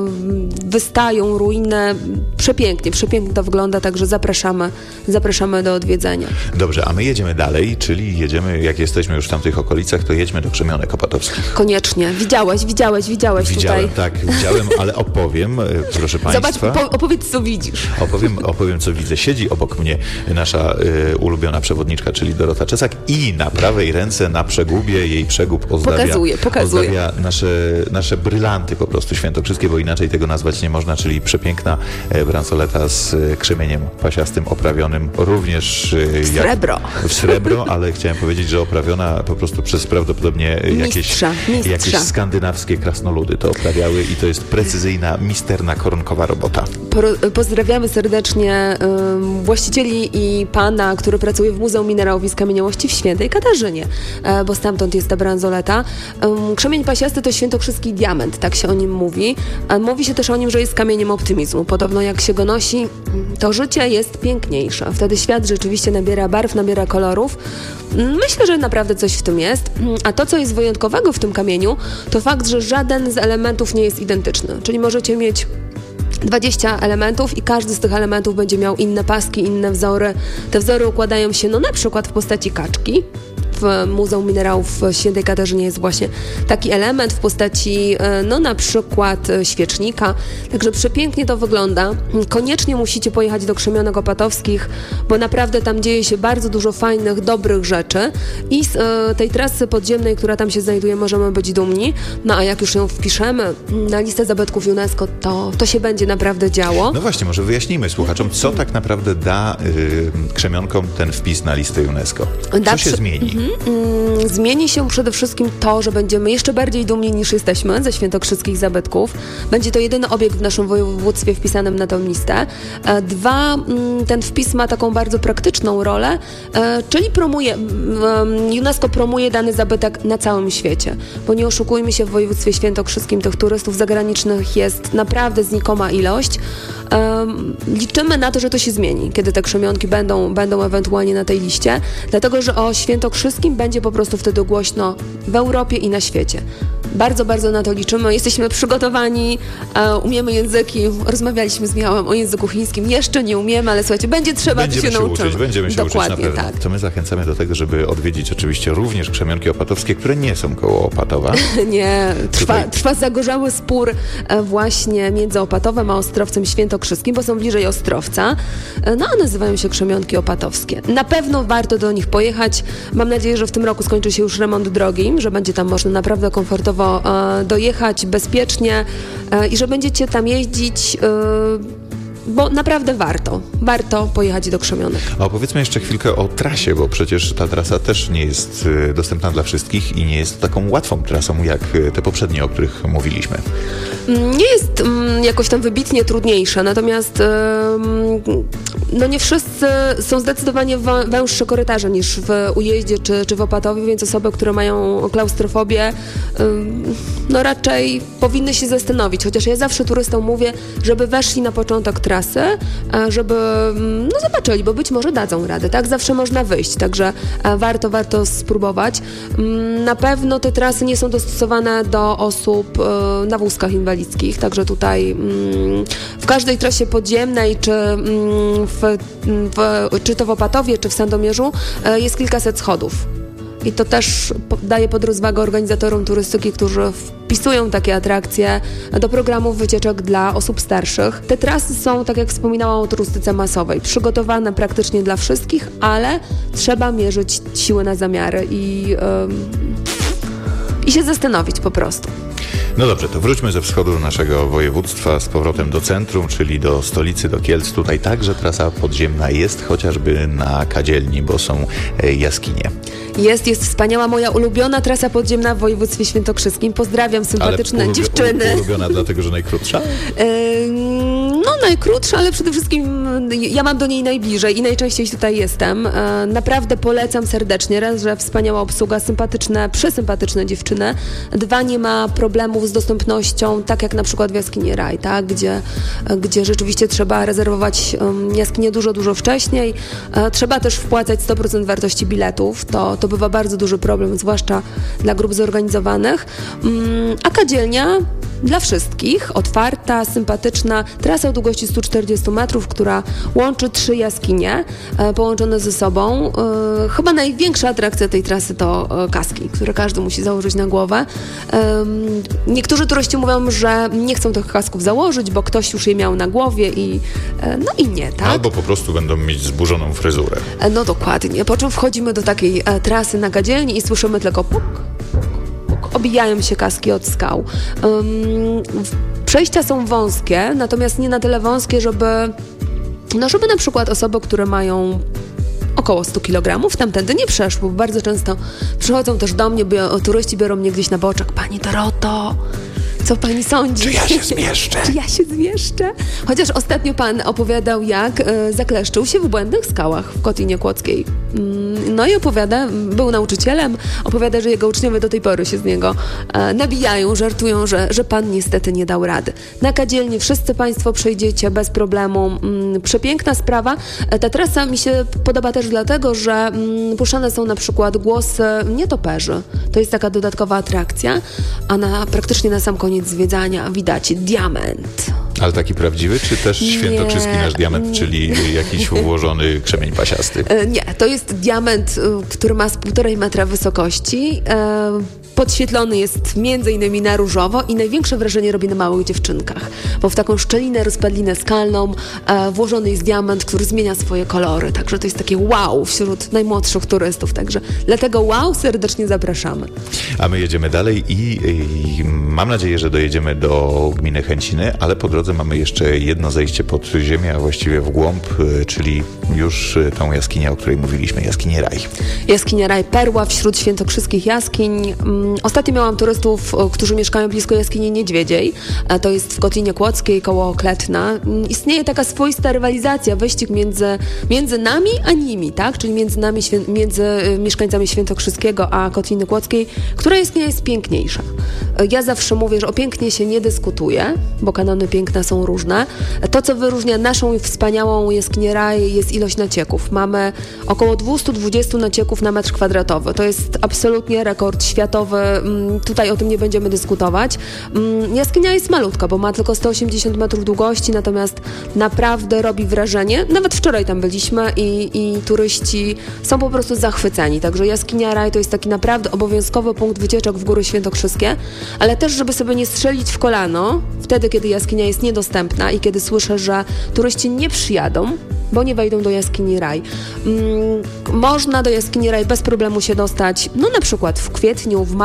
wystają ruiny. Przepięknie, przepięknie to wygląda, także zapraszamy, zapraszamy do odwiedzenia. Dobrze, a my jedziemy dalej, czyli jedziemy, jak jesteśmy już w tamtych okolicach, to jedźmy do Krzemionek Opatowskich. Koniecznie. Widziałeś, widziałeś, widziałeś Widziałem, tutaj. tak, widziałem, ale opowiem, proszę Państwa. Zobacz, po, opowiedz, co widzisz. Opowiem, opowiem, co widzę. Siedzi obok mnie nasza y, ulubiona przewodniczka, czyli Dorota Czesak i na prawej ręce, na przegubie, jej przegub ozdabia, pokazuje, pokazuje. ozdabia nasze, nasze brylanty po prostu świętokrzyskie, bo inaczej tego nazwać nie można, czyli przepiękna bransoleta z krzemieniem pasiastym oprawionym również w jak, srebro. W srebro, ale chciałem powiedzieć, że oprawiona po prostu przez prawdopodobnie jakieś, mistrza, mistrza. jakieś skandynawskie krasnoludy to oprawiały i to jest precyzyjna, misterna, koronkowa robota. Po, pozdrawiamy serdecznie um, właścicieli i pana, który pracuje w Muzeum Minerałów i Skamieniałości w Świętej Katarzynie, e, bo stamtąd jest ta bransoleta. Um, krzemień pasiasty to świętokrzyski diament, tak się o nim mówi. A mówi się też o nim, że jest kamieniem optymizmu. Podobno jak się go nosi, to życie jest piękniejsze. Wtedy świat rzeczywiście nabiera barw, nabiera kolorów. Myślę, że naprawdę coś w tym jest. A to, co jest wyjątkowego w tym kamieniu, to fakt, że żaden z elementów nie jest identyczny. Czyli możecie mieć dwadzieścia elementów i każdy z tych elementów będzie miał inne paski, inne wzory. Te wzory układają się no na przykład w postaci kaczki. W Muzeum Minerałów w Świętej Katarzynie jest właśnie taki element w postaci, no na przykład świecznika. Także przepięknie to wygląda. Koniecznie musicie pojechać do Krzemionek Opatowskich, bo naprawdę tam dzieje się bardzo dużo fajnych, dobrych rzeczy i z e, tej trasy podziemnej, która tam się znajduje, możemy być dumni. No a jak już ją wpiszemy na listę zabytków UNESCO, to, to się będzie naprawdę działo. No właśnie, może wyjaśnijmy słuchaczom, co tak naprawdę da y, Krzemionkom ten wpis na listę UNESCO. Co da się przy... zmieni? Mhm. Zmieni się przede wszystkim to, że będziemy jeszcze bardziej dumni niż jesteśmy ze świętokrzyskich zabytków. Będzie to jedyny obiekt w naszym województwie wpisanym na tę listę. Dwa, ten wpis ma taką bardzo praktyczną rolę, czyli promuje, UNESCO promuje dany zabytek na całym świecie. Bo nie oszukujmy się, w województwie świętokrzyskim tych turystów zagranicznych jest naprawdę znikoma ilość. Liczymy na to, że to się zmieni, kiedy te krzemionki będą, będą ewentualnie na tej liście, dlatego, że o świętokrzyskim będzie po prostu wtedy głośno w Europie i na świecie. Bardzo, bardzo na to liczymy. Jesteśmy przygotowani, e, umiemy języki. Rozmawialiśmy z Michałem o języku chińskim. Jeszcze nie umiemy, ale słuchajcie, będzie trzeba, będziemy to się, się nauczymy. Uczyć, będziemy się Dokładnie, uczyć na pewno. tak. To my zachęcamy do tego, żeby odwiedzić oczywiście również Krzemionki Opatowskie, które nie są koło Opatowa. nie, trwa, Tutaj... trwa zagorzały spór e, właśnie między Opatowem a Ostrowcem Świętokrzyskim, bo są bliżej Ostrowca. E, no a nazywają się Krzemionki Opatowskie. Na pewno warto do nich pojechać. Mam nadzieję, że w tym roku skończy się już remont drogi, że będzie tam można naprawdę komfortowo e, dojechać, bezpiecznie e, i że będziecie tam jeździć e, bo naprawdę warto. Warto pojechać do Krzemionych. A opowiedzmy jeszcze chwilkę o trasie, bo przecież ta trasa też nie jest dostępna dla wszystkich i nie jest taką łatwą trasą, jak te poprzednie, o których mówiliśmy. Nie jest um, jakoś tam wybitnie trudniejsza, natomiast um, no nie wszyscy są zdecydowanie wą- węższe korytarze niż w Ujeździe czy, czy w Opatowie, więc osoby, które mają klaustrofobię, um, no raczej powinny się zastanowić, chociaż ja zawsze turystom mówię, żeby weszli na początek trasy, żeby no zobaczyli, bo być może dadzą radę, tak? Zawsze można wyjść, także warto, warto spróbować. Na pewno te trasy nie są dostosowane do osób na wózkach inwalidzkich, także tutaj w każdej trasie podziemnej, czy, w, w, czy to w Opatowie, czy w Sandomierzu jest kilkaset schodów. I to też daje pod rozwagę organizatorom turystyki, którzy wpisują takie atrakcje do programów wycieczek dla osób starszych. Te trasy są, tak jak wspominałam o turystyce masowej, przygotowane praktycznie dla wszystkich, ale trzeba mierzyć siły na zamiary i, yy, i się zastanowić po prostu. No dobrze, to wróćmy ze wschodu naszego województwa z powrotem do centrum, czyli do stolicy, do Kielc. Tutaj także trasa podziemna jest, chociażby na Kadzielni, bo są jaskinie. Jest, jest wspaniała, moja ulubiona trasa podziemna w województwie świętokrzyskim. Pozdrawiam sympatyczne ale ulubio- dziewczyny. Ulubiona dlatego, że najkrótsza? Yy, no najkrótsza, ale przede wszystkim ja mam do niej najbliżej i najczęściej tutaj jestem. Yy, naprawdę polecam serdecznie. Raz, że wspaniała obsługa, sympatyczne, przesympatyczne dziewczyny. Dwa, nie ma problemów z dostępnością, tak jak na przykład w jaskini Raj, tak? gdzie, gdzie rzeczywiście trzeba rezerwować um, jaskinię dużo, dużo wcześniej. Yy, trzeba też wpłacać sto procent wartości biletów. To, to bywa bardzo duży problem, zwłaszcza dla grup zorganizowanych. Yy, a Kadzielnia dla wszystkich, otwarta, sympatyczna trasa o długości sto czterdzieści metrów, która łączy trzy jaskinie e, połączone ze sobą. E, chyba największa atrakcja tej trasy to e, kaski, które każdy musi założyć na głowę. E, niektórzy turyści mówią, że nie chcą tych kasków założyć, bo ktoś już je miał na głowie i e, no i nie, tak? Albo po prostu będą mieć zburzoną fryzurę. E, no dokładnie, po czym wchodzimy do takiej e, trasy na Kadzielni i słyszymy tylko puk, obijają się kaski od skał. Um, przejścia są wąskie, natomiast nie na tyle wąskie, żeby, no żeby na przykład osoby, które mają około sto kilogramów, tamtędy nie przeszły, bo bardzo często przychodzą też do mnie, bo turyści biorą mnie gdzieś na boczek. Pani Doroto, co pani sądzi? Czy ja się zmieszczę? Czy ja się zmieszczę? Chociaż ostatnio pan opowiadał, jak e, zakleszczył się w błędnych skałach w Kotlinie Kłodzkiej. Mm, no i opowiada, był nauczycielem, opowiada, że jego uczniowie do tej pory się z niego e, nabijają, żartują, że, że pan niestety nie dał rady. Na Kadzielni wszyscy państwo przejdziecie bez problemu. Mm, przepiękna sprawa. E, ta trasa mi się podoba też dlatego, że mm, puszczane są na przykład głosy nietoperzy. To jest taka dodatkowa atrakcja, a na, praktycznie na sam koniec zwiedzania widać diament. Ale taki prawdziwy, czy też świętokrzyski nasz diament, czyli jakiś ułożony krzemień pasiasty? Nie, to jest diament, który ma z półtorej metra wysokości. Podświetlony jest między innymi na różowo i największe wrażenie robi na małych dziewczynkach, bo w taką szczelinę, rozpadlinę skalną włożony jest diament, który zmienia swoje kolory, także to jest takie wow wśród najmłodszych turystów, także dlatego wow, serdecznie zapraszamy. A my jedziemy dalej i, i mam nadzieję, że dojedziemy do gminy Chęciny, ale po drodze mamy jeszcze jedno zejście pod ziemię, a właściwie w głąb, czyli już tą jaskinię, o której mówiliśmy, jaskinię Raj. Jaskinia Raj, perła wśród świętokrzyskich jaskiń. Ostatnio miałam turystów, którzy mieszkają blisko jaskini Niedźwiedziej. To jest w Kotlinie Kłodzkiej koło Kletna. Istnieje taka swoista rywalizacja, wyścig między, między nami a nimi, tak? Czyli między nami, między mieszkańcami Świętokrzyskiego a Kotliny Kłodzkiej, która jaskinia jest piękniejsza. Ja zawsze mówię, że o pięknie się nie dyskutuje, bo kanony piękna są różne. To, co wyróżnia naszą wspaniałą jaskinię Raj, jest ilość nacieków. Mamy około dwieście dwadzieścia nacieków na metr kwadratowy. To jest absolutnie rekord światowy. Tutaj o tym nie będziemy dyskutować. Jaskinia jest malutka, bo ma tylko sto osiemdziesiąt metrów długości, natomiast naprawdę robi wrażenie. Nawet wczoraj tam byliśmy i, i turyści są po prostu zachwyceni. Także jaskinia Raj to jest taki naprawdę obowiązkowy punkt wycieczek w Góry Świętokrzyskie, ale też, żeby sobie nie strzelić w kolano, wtedy, kiedy jaskinia jest niedostępna i kiedy słyszę, że turyści nie przyjadą, bo nie wejdą do jaskini Raj. Hmm, można do jaskini Raj bez problemu się dostać, no na przykład w kwietniu, w maju,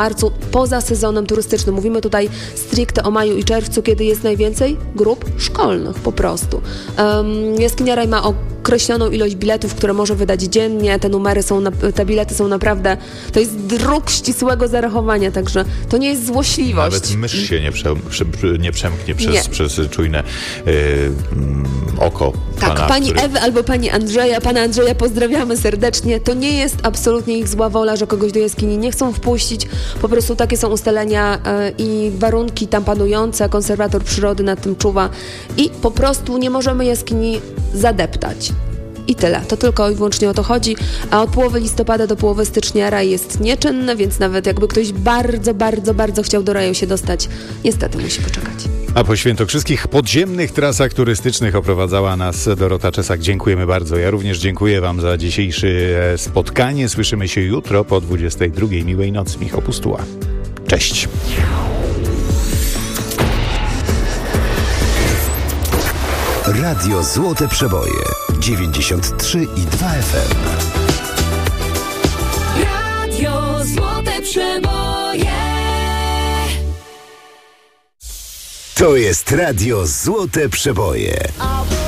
marcu, poza sezonem turystycznym. Mówimy tutaj stricte o maju i czerwcu, kiedy jest najwięcej grup szkolnych po prostu. Um, Jaskinia Raj ma określoną ilość biletów, które może wydać dziennie. Te numery są, na, te bilety są naprawdę, to jest druk ścisłego zarachowania, także to nie jest złośliwość. Nawet mysz się nie, prze, prze, nie przemknie przez, nie. przez czujne yy, oko. Tak, pana, pani który... Ewy albo pani Andrzeja, pana Andrzeja pozdrawiamy serdecznie. To nie jest absolutnie ich zła wola, że kogoś do jaskini nie chcą wpuścić. Po prostu takie są ustalenia yy, i warunki tam panujące. Konserwator przyrody nad tym czuwa i po prostu nie możemy jaskini zadeptać. I tyle. To tylko i wyłącznie o to chodzi. A od połowy listopada do połowy stycznia raj jest nieczynny, więc nawet jakby ktoś bardzo, bardzo, bardzo chciał do raju się dostać, niestety musi poczekać. A po świętokrzyskich podziemnych trasach turystycznych oprowadzała nas Dorota Czesak. Dziękujemy bardzo. Ja również dziękuję wam za dzisiejsze spotkanie. Słyszymy się jutro po dwudziestej drugiej. Miłej nocy. Michał Pustuła. Cześć. Radio Złote Przeboje dziewięćdziesiąt trzy i dwa F M. Radio Złote Przeboje. To jest Radio Złote Przeboje.